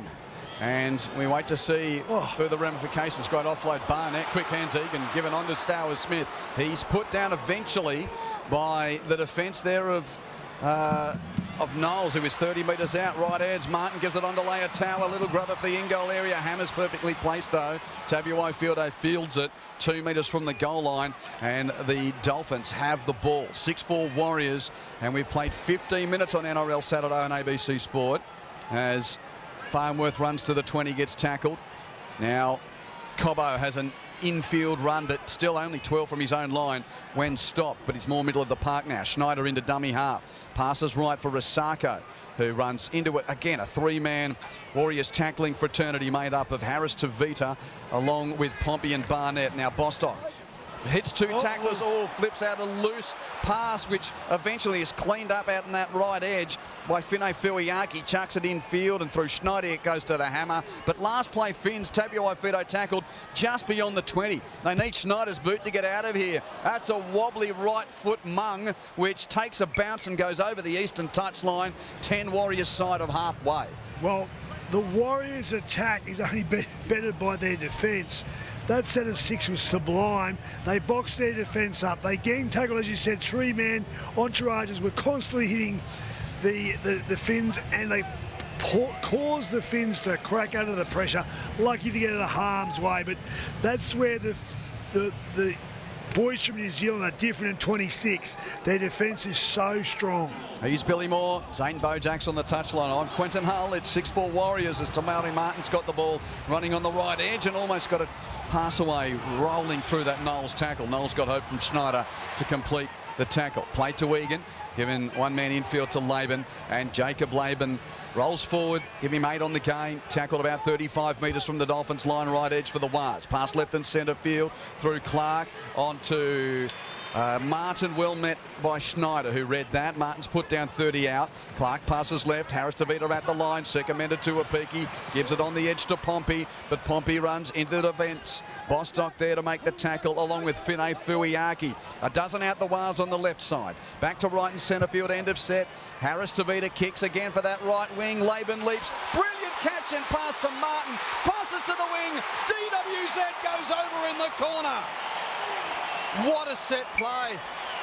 Speaker 4: And we wait to see
Speaker 6: oh.
Speaker 4: further ramifications. Great offload, Barnett. Quick hands Egan, given on to Stowers Smith. He's put down eventually by the defence there of uh, of Knowles, who is thirty metres out. Right edge, Martin gives it on to Leotow. A little grubber for the in-goal area. Hammer's perfectly placed though. Tabuai-Fieldo fields it two metres from the goal line, and the Dolphins have the ball. six four Warriors, and we've played fifteen minutes on N R L Saturday on A B C Sport as Farnworth runs to the twenty, gets tackled. Now Cobbo has an infield run, but still only twelve from his own line when stopped, but he's more middle of the park now. Schneider into dummy half. Passes right for Risako, who runs into it. Again, a three-man Warriors tackling fraternity made up of Harris Tavita along with Pompey and Barnett. Now Bostock hits two oh, tacklers, all oh, flips out a loose pass, which eventually is cleaned up out in that right edge by Finne Fuiaki. Chucks it in field, and through Schneider it goes to the hammer. But last play, Finns, Tabuai-Fieldo tackled just beyond the twenty. They need Schneider's boot to get out of here. That's a wobbly right foot mung, which takes a bounce and goes over the eastern touchline. ten Warriors side of halfway.
Speaker 6: Well, the Warriors' attack is only be bettered by their defence. That set of six was sublime. They boxed their defence up. They gang tackled, as you said, three-man entourages were constantly hitting the, the, the Finns, and they caused the Finns to crack under the pressure. Lucky to get out of harm's way, but that's where the, the, the boys from New Zealand are different in twenty-six. Their defence is so strong.
Speaker 4: He's Billy Moore, Zane Bojack's on the touchline. I'm Quentin Hull. It's six four Warriors as Tamari Martin's got the ball running on the right edge and almost got a pass away, rolling through that Knowles tackle. Knowles got hope from Schneider to complete the tackle. Play to Egan, giving one man infield to Laban, and Jacob Laban rolls forward, give him eight on the game, tackled about thirty-five metres from the Dolphins line, right edge for the Wars. Pass left and centre field through Clark onto Uh, Martin, well met by Schneider, who read that. Martin's put down thirty out. Clark passes left. Harris Tavita at the line. Secamenda to Apiki. Gives it on the edge to Pompey, but Pompey runs into the vents. Bostock there to make the tackle along with Finne Fuiaki. A dozen out the Wars on the left side. Back to right and centre field, end of set. Harris Tavita kicks again for that right wing. Laban leaps. Brilliant catch and pass from Martin. Passes to the wing. D W Z goes over in the corner. What a set play.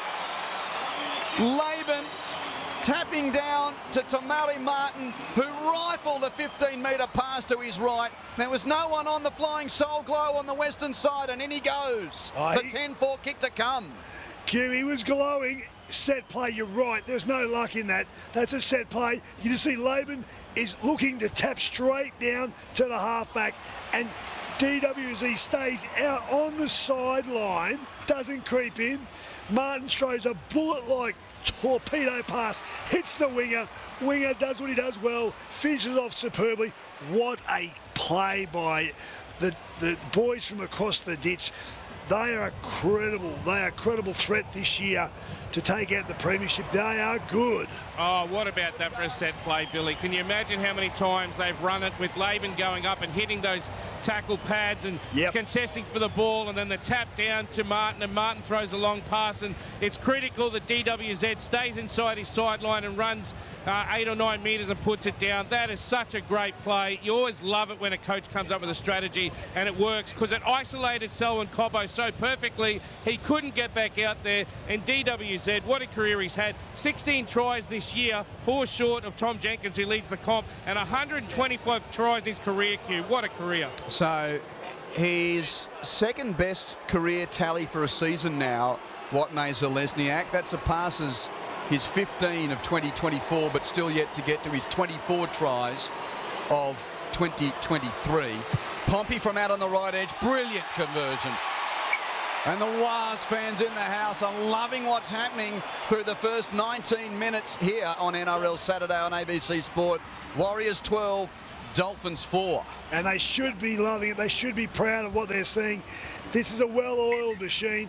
Speaker 4: Laban tapping down to Tamari Martin, who rifled a fifteen metre pass to his right. There was no one on the Flying Soul Glow on the western side, and in he goes. Oh, the ten four kick to come.
Speaker 6: Q, he was glowing. Set play, you're right. There's no luck in that. That's a set play. You just see Laban is looking to tap straight down to the halfback, and D W Z stays out on the sideline, doesn't creep in. Martin throws a bullet-like torpedo pass, hits the winger. Winger does what he does well, finishes off superbly. What a play by the, the boys from across the ditch. they are credible. They are a credible threat this year to take out the premiership. They are good.
Speaker 7: Oh, what about that for a set play, Billy? Can you imagine how many times they've run it with Laban going up and hitting those tackle pads and
Speaker 6: yep.
Speaker 7: contesting for the ball, and then the tap down to Martin, and Martin throws a long pass, and it's critical that D W Z stays inside his sideline and runs uh, eight or nine metres and puts it down. That is such a great play. You always love it when a coach comes up with a strategy and it works, because it isolated Selwyn Cobbo so perfectly. He couldn't get back out there, and D W Z, what a career he's had. sixteen tries this year, four short of Tom Jenkins, who leads the comp, and one hundred twenty-five tries in his career, Q. What a career.
Speaker 4: So his second best career tally for a season now, Watney Zelezniak. That surpasses his fifteen of twenty twenty-four, but still yet to get to his twenty-four tries of twenty twenty-three. Pompey from out on the right edge, brilliant conversion. And the Waz fans in the house are loving what's happening through the first nineteen minutes here on N R L Saturday on A B C Sport. Warriors twelve, Dolphins four.
Speaker 6: And they should be loving it. They should be proud of what they're seeing. This is a well-oiled machine.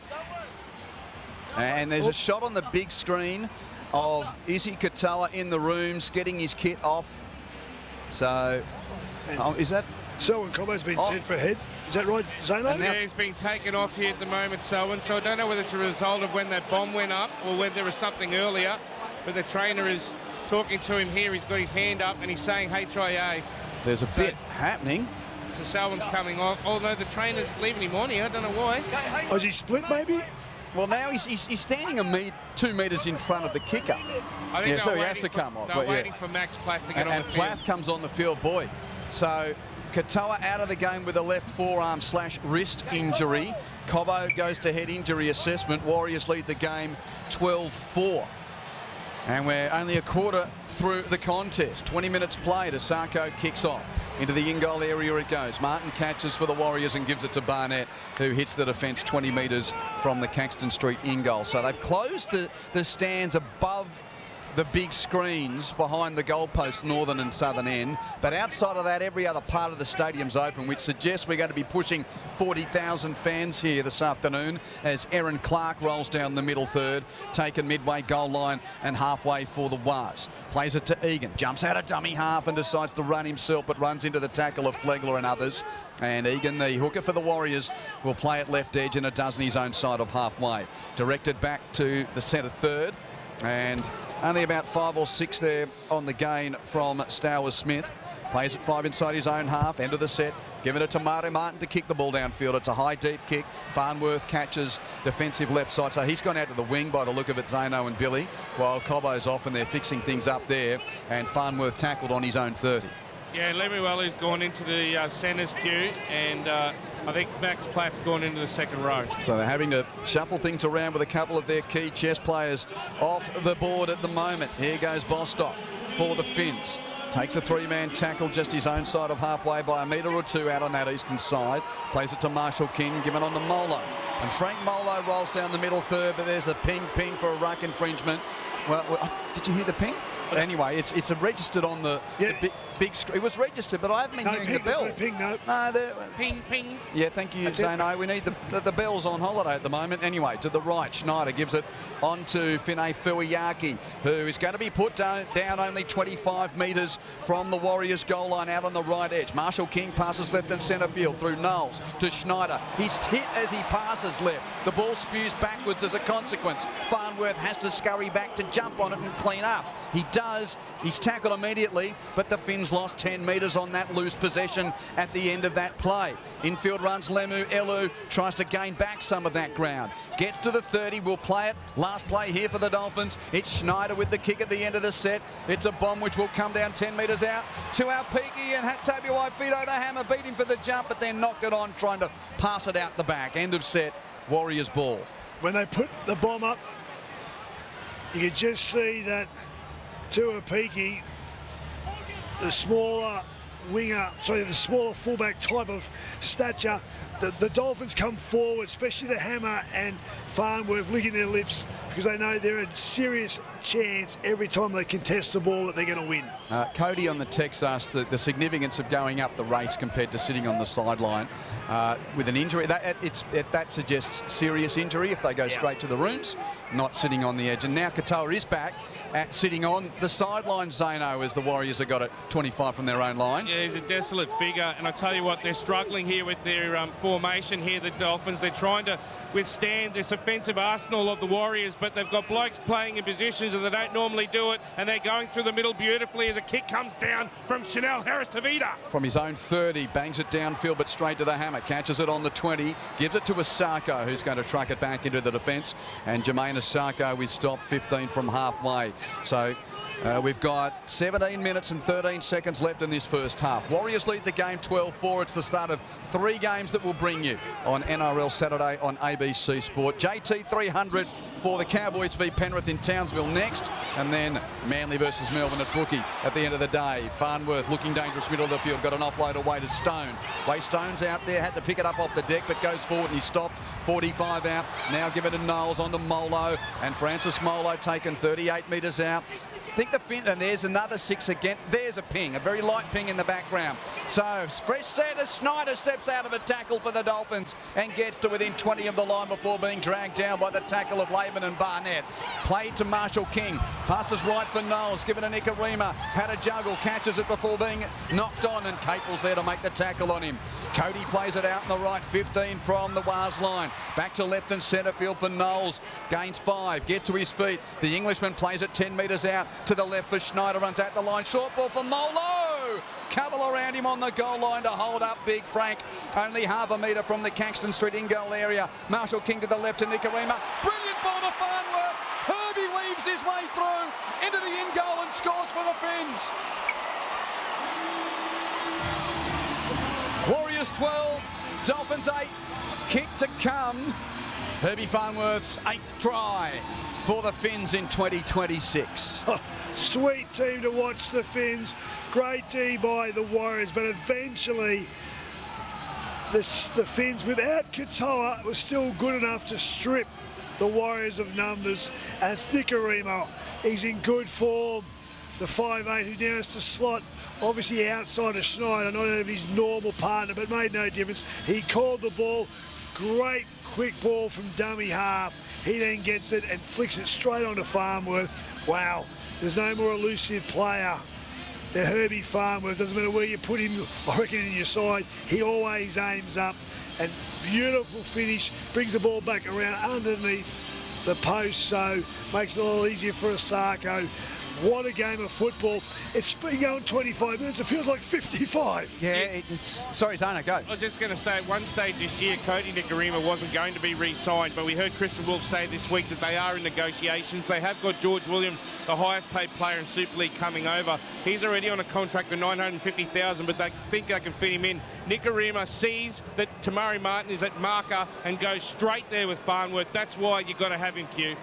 Speaker 4: And there's a shot on the big screen of Izzy Katoa in the rooms getting his kit off. So, oh, is that?
Speaker 6: Selwyn Cobbo's been
Speaker 4: oh.
Speaker 6: sent for a head. Is that right, Zano?
Speaker 7: Yeah, he's being taken off here at the moment, Selwyn. So I don't know whether it's a result of when that bomb went up or whether there was something earlier. But the trainer is talking to him here. He's got his hand up and he's saying H I A.
Speaker 4: There's a
Speaker 7: so,
Speaker 4: bit happening.
Speaker 7: So Selwyn's coming on. Oh, no, the trainer's leaving him on here. I don't know why.
Speaker 6: Oh, is he split, maybe?
Speaker 4: Well, now he's, he's, he's standing a me two metres in front of the kicker.
Speaker 7: I think
Speaker 4: yeah, so he has to
Speaker 7: for,
Speaker 4: come off.
Speaker 7: They're
Speaker 4: but
Speaker 7: waiting
Speaker 4: yeah.
Speaker 7: for Max Plath to get
Speaker 4: and,
Speaker 7: on
Speaker 4: and
Speaker 7: the field.
Speaker 4: Plath comes on the field, boy. So Katoa out of the game with a left forearm slash wrist injury. Cobbo goes to head injury assessment. Warriors lead the game twelve four. And we're only a quarter through the contest. twenty minutes played as Sarko kicks off. Into the in-goal area it goes. Martin catches for the Warriors and gives it to Barnett, who hits the defence twenty metres from the Caxton Street in-goal. So they've closed the, the stands above the big screens behind the goalposts, northern and southern end. But outside of that, every other part of the stadium's open, which suggests we're going to be pushing forty thousand fans here this afternoon as Aaron Clark rolls down the middle third, taken midway goal line and halfway for the Waz. Plays it to Egan, jumps out of dummy half and decides to run himself, but runs into the tackle of Flegler and others. And Egan, the hooker for the Warriors, will play at left edge and it does on his own side of halfway. Directed back to the centre third. And only about five or six there on the gain from Stowers Smith. Plays it five inside his own half, end of the set. Giving it to Martin Martin to kick the ball downfield. It's a high, deep kick. Farnworth catches defensive left side. So he's gone out to the wing by the look of it, Zano and Billy, while Cobbo's off and they're fixing things up there. And Farnworth tackled on his own thirty.
Speaker 7: Yeah, Lemuelu's gone into the uh, centres queue, and uh, I think Max Platt's gone into the second row.
Speaker 4: So they're having to shuffle things around with a couple of their key chess players off the board at the moment. Here goes Bostock for the Finns. Takes a three-man tackle just his own side of halfway by a metre or two out on that eastern side. Plays it to Marshall King, given on to Molo. And Frank Molo rolls down the middle third, but there's a ping-ping for a ruck infringement. Well, well, did you hear the ping? Anyway, it's it's registered on the,
Speaker 6: yeah.
Speaker 4: the big, big screen. It was registered, but I haven't been
Speaker 6: no,
Speaker 4: hearing
Speaker 6: ping,
Speaker 4: the bell.
Speaker 6: No, ping, no.
Speaker 4: No, the,
Speaker 7: ping, ping.
Speaker 4: Yeah, thank you, Zano. We need the, the the bells on holiday at the moment. Anyway, to the right, Schneider gives it on to Finay Fuiaki, who is going to be put down, down only twenty-five metres from the Warriors' goal line out on the right edge. Marshall King passes left and centre field through Knowles to Schneider. He's hit as he passes left. The ball spews backwards as a consequence. Farnworth has to scurry back to jump on it and clean up. He does. He's tackled immediately, but the Finns lost ten metres on that loose possession at the end of that play. Infield runs Lemu. Elu tries to gain back some of that ground. Gets to the thirty, will play it. Last play here for the Dolphins. It's Schneider with the kick at the end of the set. It's a bomb which will come down ten metres out to Alpiki, and Toby Waifito, the hammer, beat him for the jump, but then knocked it on, trying to pass it out the back. End of set, Warriors ball.
Speaker 6: When they put the bomb up, you can just see that Tuapiki, the smaller winger, sorry, the smaller fullback type of stature, the, the Dolphins come forward, especially the Hammer and Farnworth licking their lips because they know they're a serious chance every time they contest the ball that they're going to win.
Speaker 4: Uh, Cody on the text asked the, the significance of going up the race compared to sitting on the sideline uh, with an injury. That, it's, it, that suggests serious injury if they go
Speaker 6: Yeah.
Speaker 4: straight to the rooms, not sitting on the edge. And now Katoa is back at sitting on the sideline, Zano, as the Warriors have got it twenty-five from their own line.
Speaker 7: Yeah, he's a desolate figure, and I tell you what, they're struggling here with their um, formation here, the Dolphins. They're trying to withstand this offensive arsenal of the Warriors, but they've got blokes playing in positions that they don't normally do it, and they're going through the middle beautifully as a kick comes down from Chanel Harris-Tavita.
Speaker 4: From his own thirty, bangs it downfield but straight to the Hammer, catches it on the twenty, gives it to Asako, who's going to truck it back into the defence, and Jermaine Asako is stopped fifteen from halfway. So uh, we've got seventeen minutes and thirteen seconds left in this first half. Warriors lead the game twelve four. It's the start of three games that will bring you on N R L Saturday on A B C Sport. J T three hundred for the Cowboys v Penrith in Townsville next, and then Manly versus Melbourne at Brookie at the end of the day. Farnworth looking dangerous middle of the field, got an offload away to Stone. Way Stone's out there, had to pick it up off the deck, but goes forward and he stopped. forty-five out, now give it to Knowles onto Molo, and Francis Molo taken thirty-eight metres out. I think the fin, and there's another six again. There's a ping, a very light ping in the background. So fresh centre, Snyder steps out of a tackle for the Dolphins and gets to within twenty of the line before being dragged down by the tackle of Laban and Barnett. Played to Marshall King, passes right for Knowles, given to Nicarima, had a juggle, catches it before being knocked on, and Capel's there to make the tackle on him. Cody plays it out in the right, fifteen from the Wars line. Back to left and centre field for Knowles, gains five, gets to his feet. The Englishman plays it ten metres out to the left for Schneider, runs out the line, short ball for Molo. Couple around him on the goal line to hold up Big Frank. Only half a metre from the Caxton Street in-goal area. Marshall King to the left to Nicarima. Brilliant ball to Farnworth. Herbie weaves his way through into the in-goal and scores for the Finns. Warriors twelve, Dolphins eight. Kick to come. Herbie Farnworth's eighth try for the Finns in twenty twenty-six.
Speaker 6: Oh, sweet team to watch, the Finns. Great D by the Warriors, but eventually the, the Finns, without Katoa, was still good enough to strip the Warriors of numbers. And it's Nicarima. He's in good form. The five eight who now has to slot, obviously outside of Schneider, not of his normal partner, but made no difference. He called the ball. Great quick ball from dummy half. He then gets it and flicks it straight onto Farnworth. Wow, there's no more elusive player than Herbie Farnworth. Doesn't matter where you put him, I reckon, in your side, he always aims up. And beautiful finish, brings the ball back around underneath the post, so makes it a little easier for Asako. What a game of football. It's been going twenty-five minutes. It feels like fifty-five.
Speaker 4: Yeah, it's... Sorry, Zana, go.
Speaker 7: I was just going to say, at one stage this year, Cody Nicarima wasn't going to be re-signed, but we heard Christian Wolf say this week that they are in negotiations. They have got George Williams, the highest paid player in Super League, coming over. He's already on a contract for nine hundred fifty thousand dollars, but they think they can fit him in. Nicarima sees that Tamari Martin is at marker and goes straight there with Farnworth. That's why you've got to have him, Q.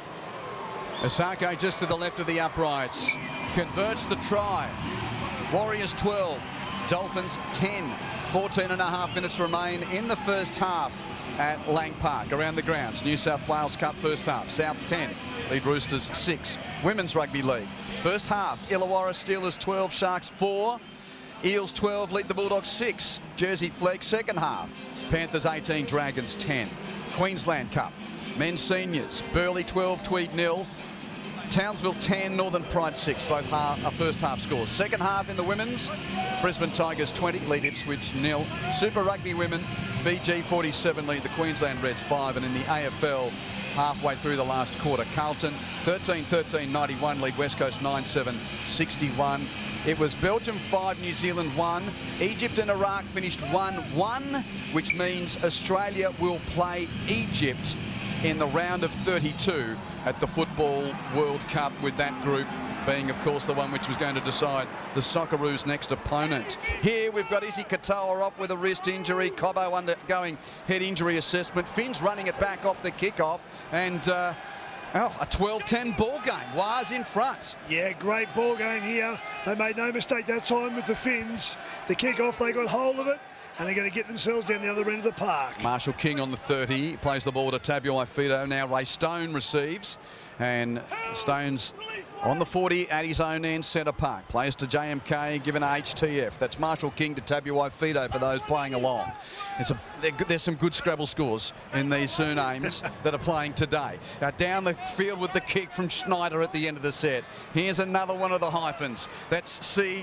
Speaker 4: Asako just to the left of the uprights. Converts the try. Warriors twelve, Dolphins ten. fourteen and a half minutes remain in the first half at Lang Park, around the grounds. New South Wales Cup first half. Souths ten, lead Roosters six. Women's Rugby League. First half, Illawarra Steelers twelve, Sharks four. Eels twelve, lead the Bulldogs six. Jersey Flegg second half. Panthers eighteen, Dragons ten. Queensland Cup. Men's Seniors, Burleigh twelve, Tweed nil. Townsville ten, Northern Pride six, both half, uh, first half scores. Second half in the women's, Brisbane Tigers twenty, lead Ipswich nil. Super Rugby Women, Fiji forty-seven, lead the Queensland Reds five, and in the A F L, halfway through the last quarter, Carlton thirteen thirteen ninety-one, lead West Coast nine seven sixty-one. It was Belgium five, New Zealand one. Egypt and Iraq finished one one, which means Australia will play Egypt in the round of thirty-two at the Football World Cup, with that group being, of course, the one which was going to decide the Socceroos' next opponent. Here we've got Izzy Katoa off with a wrist injury. Cobbo undergoing head injury assessment. Finn's running it back off the kickoff, and uh, Oh, a twelve ten ball game. Waz in front.
Speaker 6: Yeah, great ball game here. They made no mistake that time with the Finns. The kick-off, they got hold of it, and they're going to get themselves down the other end of the park.
Speaker 4: Marshall King on the thirty. Plays the ball to Tabuai-Fidow. Now Ray Stone receives. And Stone's on the forty at his own end, centre park. Plays to J M K, given to H T F. That's Marshall King to Tabuai-Fidow for those playing along. It's a, there's some good Scrabble scores in these surnames that are playing today. Now down the field with the kick from Schneider at the end of the set. Here's another one of the hyphens. That's C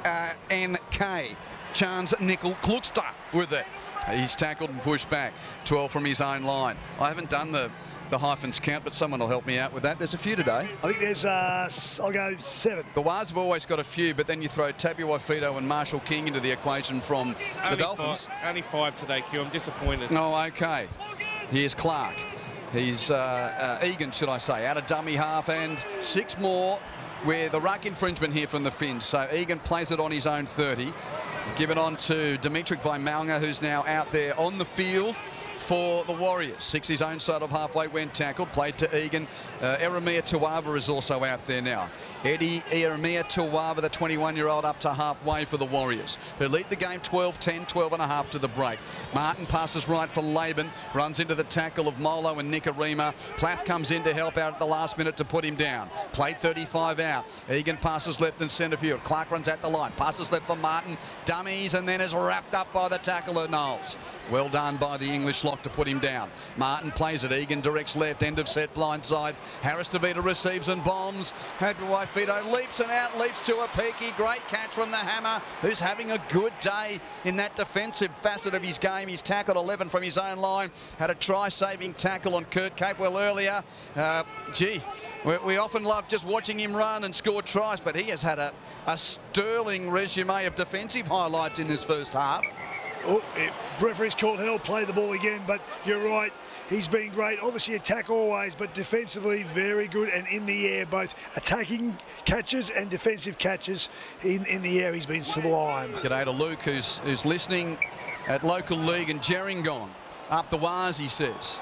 Speaker 4: N K. Chance Nickel Klukster with it. He's tackled and pushed back. twelve from his own line. I haven't done the the hyphens count, but someone will help me out with that. There's a few today.
Speaker 6: I think there's, uh, I'll go seven.
Speaker 4: The Waz have always got a few, but then you throw Tabuai-Fidow and Marshall King into the equation from the
Speaker 7: only
Speaker 4: Dolphins.
Speaker 7: Five, only five today, Q. I'm disappointed.
Speaker 4: Oh, okay. Here's Clark. He's uh, uh, Egan, should I say, out of dummy half, and six more with a ruck infringement here from the Finns. So Egan plays it on his own thirty. Give it on to Dimitri Vaimalga, who's now out there on the field for the Warriors. Six his own side of halfway when tackled. Played to Egan. Uh, Eremia Tuava is also out there now. Eddie Eremia Tuava, the twenty-one-year-old, up to halfway for the Warriors, who lead the game twelve ten, twelve and a half to the break. Martin passes right for Laban. Runs into the tackle of Molo and Nikarima. Plath comes in to help out at the last minute to put him down. Played thirty-five out. Egan passes left and centre field. Clark runs at the line. Passes left for Martin. Dummies and then is wrapped up by the tackle of Knowles. Well done by the English lock to put him down. Martin plays it. Egan directs left. End of set blind side. Harris DeVita receives and bombs. Tabuai-Fidow leaps and out. Leaps to a peaky. Great catch from the Hammer, who's having a good day in that defensive facet of his game. He's tackled eleven from his own line. Had a try-saving tackle on Kurt Capewell earlier. Uh, gee, we, we often love just watching him run and score tries, but he has had a, a sterling resume of defensive highlights in this first half.
Speaker 6: Oh, it, referee's called hell, play the ball again, but you're right. He's been great. Obviously attack always, but defensively very good, and in the air, both attacking catches and defensive catches in, in the air. He's been sublime.
Speaker 4: G'day to Luke, who's, who's listening at local league in Gerringong. Up the Waz, he says.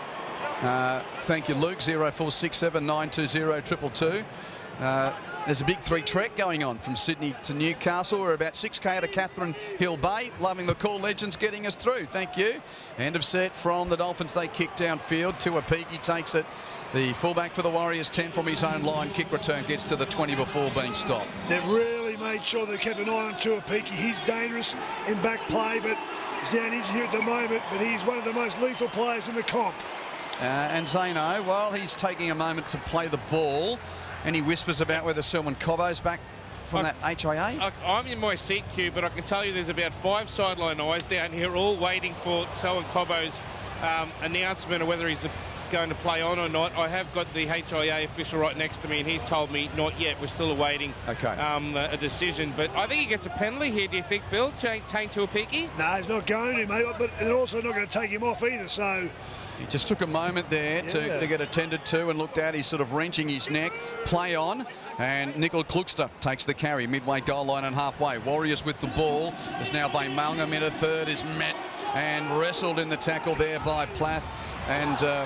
Speaker 4: Uh, thank you, Luke. zero four six seven nine two zero two two two. Uh, there's a big three trek going on from Sydney to Newcastle. We're about six K out of Catherine Hill Bay. Loving the call, legends getting us through. Thank you. End of set from the Dolphins. They kick downfield. Tuapiki takes it. The fullback for the Warriors, ten from his own line. Kick return gets to the twenty before being stopped.
Speaker 6: They've really made sure they've kept an eye on Tuapiki. He's dangerous in back play, but he's down injured here at the moment, but he's one of the most lethal players in the comp.
Speaker 4: Uh, and Zeno, well, he's taking a moment to play the ball. Any whispers about whether Selwyn Cobbo's back from
Speaker 7: I,
Speaker 4: that H I A?
Speaker 7: I, I'm in my seat, Q, but I can tell you there's about five sideline eyes down here all waiting for Selwyn Cobbo's um, announcement of whether he's going to play on or not. I have got the H I A official right next to me, and he's told me not yet. We're still awaiting
Speaker 4: okay.
Speaker 7: um, a decision. But I think he gets a penalty here, do you think, Bill? Tane Tuapiki?
Speaker 6: No, he's not going to, mate, but they're also not going to take him off either, so...
Speaker 4: He just took a moment there
Speaker 6: yeah.
Speaker 4: to, to get attended to and looked at. He's sort of wrenching his neck. Play on. And Nickel Klukster takes the carry. Midway goal line and halfway. Warriors with the ball. It's now Vaimalga in a third. Is met and wrestled in the tackle there by Plath. And uh,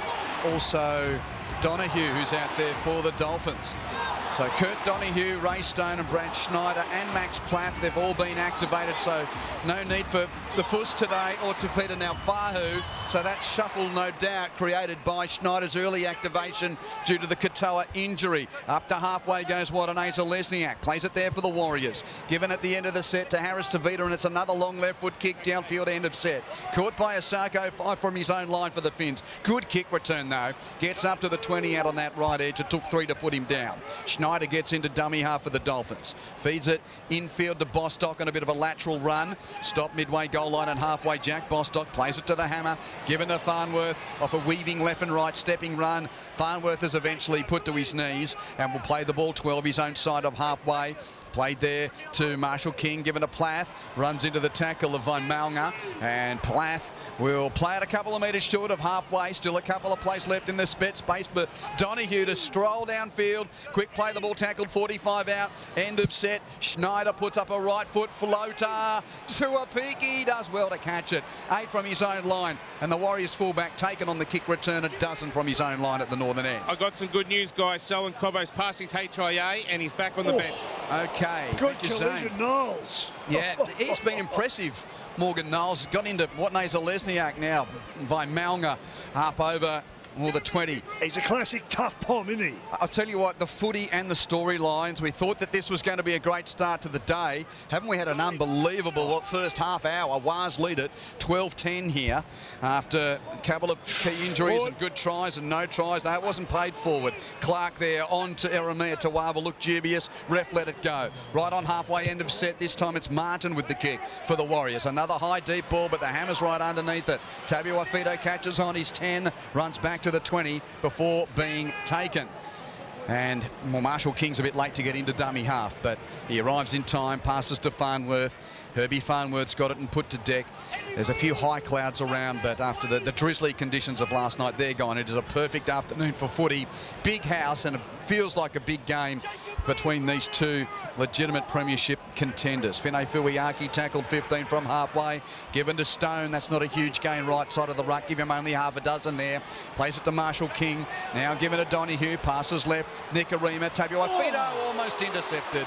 Speaker 4: also Donahue, who's out there for the Dolphins. So Kurt Donahue, Ray Stone and Brad Schneider and Max Plath, they've all been activated, so no need for the Fuss today or Tafita now Fahu. So that shuffle, no doubt, created by Schneider's early activation due to the Katoa injury. Up to halfway goes Wadaneza Lesniak, plays it there for the Warriors. Given at the end of the set to Harris Tavita, and it's another long left foot kick downfield end of set. Caught by Asako, five from his own line for the Finns. Good kick return though. Gets up to the twenty out on that right edge. It took three to put him down. Schneider gets into dummy half for the Dolphins. Feeds it infield to Bostock on a bit of a lateral run. Stop midway goal line and halfway. Jack Bostock plays it to the Hammer. Given to Farnworth off a weaving left and right stepping run. Farnworth is eventually put to his knees and will play the ball twelve his own side of halfway. Played there to Marshall King, given to Plath. Runs into the tackle of Von Malnger. And Plath will play it a couple of metres short of halfway. Still a couple of plays left in the spit space, but Donahue to stroll downfield. Quick play, the ball tackled, forty-five out. End of set. Schneider puts up a right foot floater. Tuapiki does well to catch it. Eight from his own line. And the Warriors fullback taken on the kick return, a dozen from his own line at the northern end.
Speaker 7: I got some good news, guys. Selwyn Cobbo's passed his H I A and he's back on the
Speaker 6: Oh.
Speaker 7: bench.
Speaker 4: Okay.
Speaker 6: Good
Speaker 4: thank you,
Speaker 6: collision,
Speaker 4: Zane.
Speaker 6: Knowles.
Speaker 4: Yeah, he's been impressive. Morgan Knowles got into Watney Zalesniak now. By Malnger up over well, the twenty.
Speaker 6: He's a classic tough pom, isn't he?
Speaker 4: I'll tell you what, the footy and the storylines, we thought that this was going to be a great start to the day. Haven't we had an unbelievable first half hour? Waz lead it twelve ten here after a couple of key injuries and good tries and no tries. That wasn't paid forward. Clark there on to Eremia Tawaba, looked dubious. Ref let it go. Right on halfway end of set. This time it's Martin with the kick for the Warriors. Another high deep ball, but the hammer's right underneath it. Tabuaifito catches on his ten, runs back to the twenty before being taken. And well, Marshall King's a bit late to get into dummy half, but he arrives in time, passes to Farnworth. Herbie Farnworth's got it and put to deck. There's a few high clouds around, but after the, the drizzly conditions of last night, they're gone. It is a perfect afternoon for footy. Big house, and it feels like a big game between these two legitimate premiership contenders. Finay Fuiaki tackled fifteen from halfway. Given to Stone. That's not a huge gain right side of the ruck. Give him only half a dozen there. Plays it to Marshall King. Now given to Donahue. Passes left. Nicarima. Tabuaifito almost intercepted.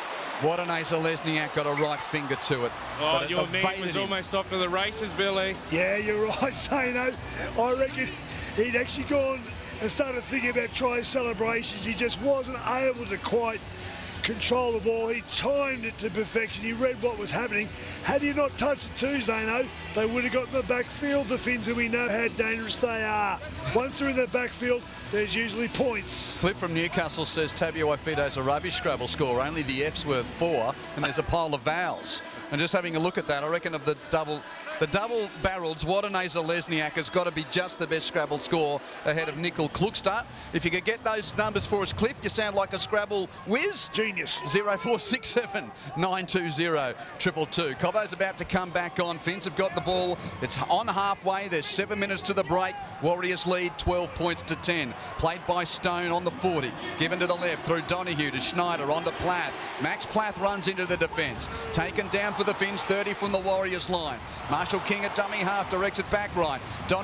Speaker 4: Watney Zalesniak got a right finger to it.
Speaker 7: Oh,
Speaker 4: but
Speaker 7: your
Speaker 4: it
Speaker 7: man
Speaker 4: evaded
Speaker 7: was
Speaker 4: him.
Speaker 7: almost off to the races, Billy.
Speaker 6: Yeah, you're right, Zano. I reckon he'd actually gone and started thinking about try celebrations. He just wasn't able to quite control the ball. He timed it to perfection. He read what was happening. Had he not touched it too, Zano, they would have got in the backfield, the Finns, and we know how dangerous they are. Once they're in the backfield, there's usually points.
Speaker 4: Clip from Newcastle says Tabuaifito's a rubbish Scrabble score. Only the F's worth four, and there's a pile of vowels. And just having a look at that, I reckon of the double the double barrels, Watney Zalesniak has got to be just the best Scrabble score ahead of Nickel Klukstad. If you could get those numbers for us, Cliff, you sound like a Scrabble whiz.
Speaker 6: Genius.
Speaker 4: zero four six seven nine two zero triple two. Cobbo's about to come back on. Finns have got the ball. It's on halfway. There's seven minutes to the break. Warriors lead twelve points to ten. Played by Stone on the forty. Given to the left through Donahue to Schneider on to Plath. Max Plath runs into the defence. Taken down for the Finns, thirty from the Warriors line. Marshall King at dummy half directs it back right. Donahue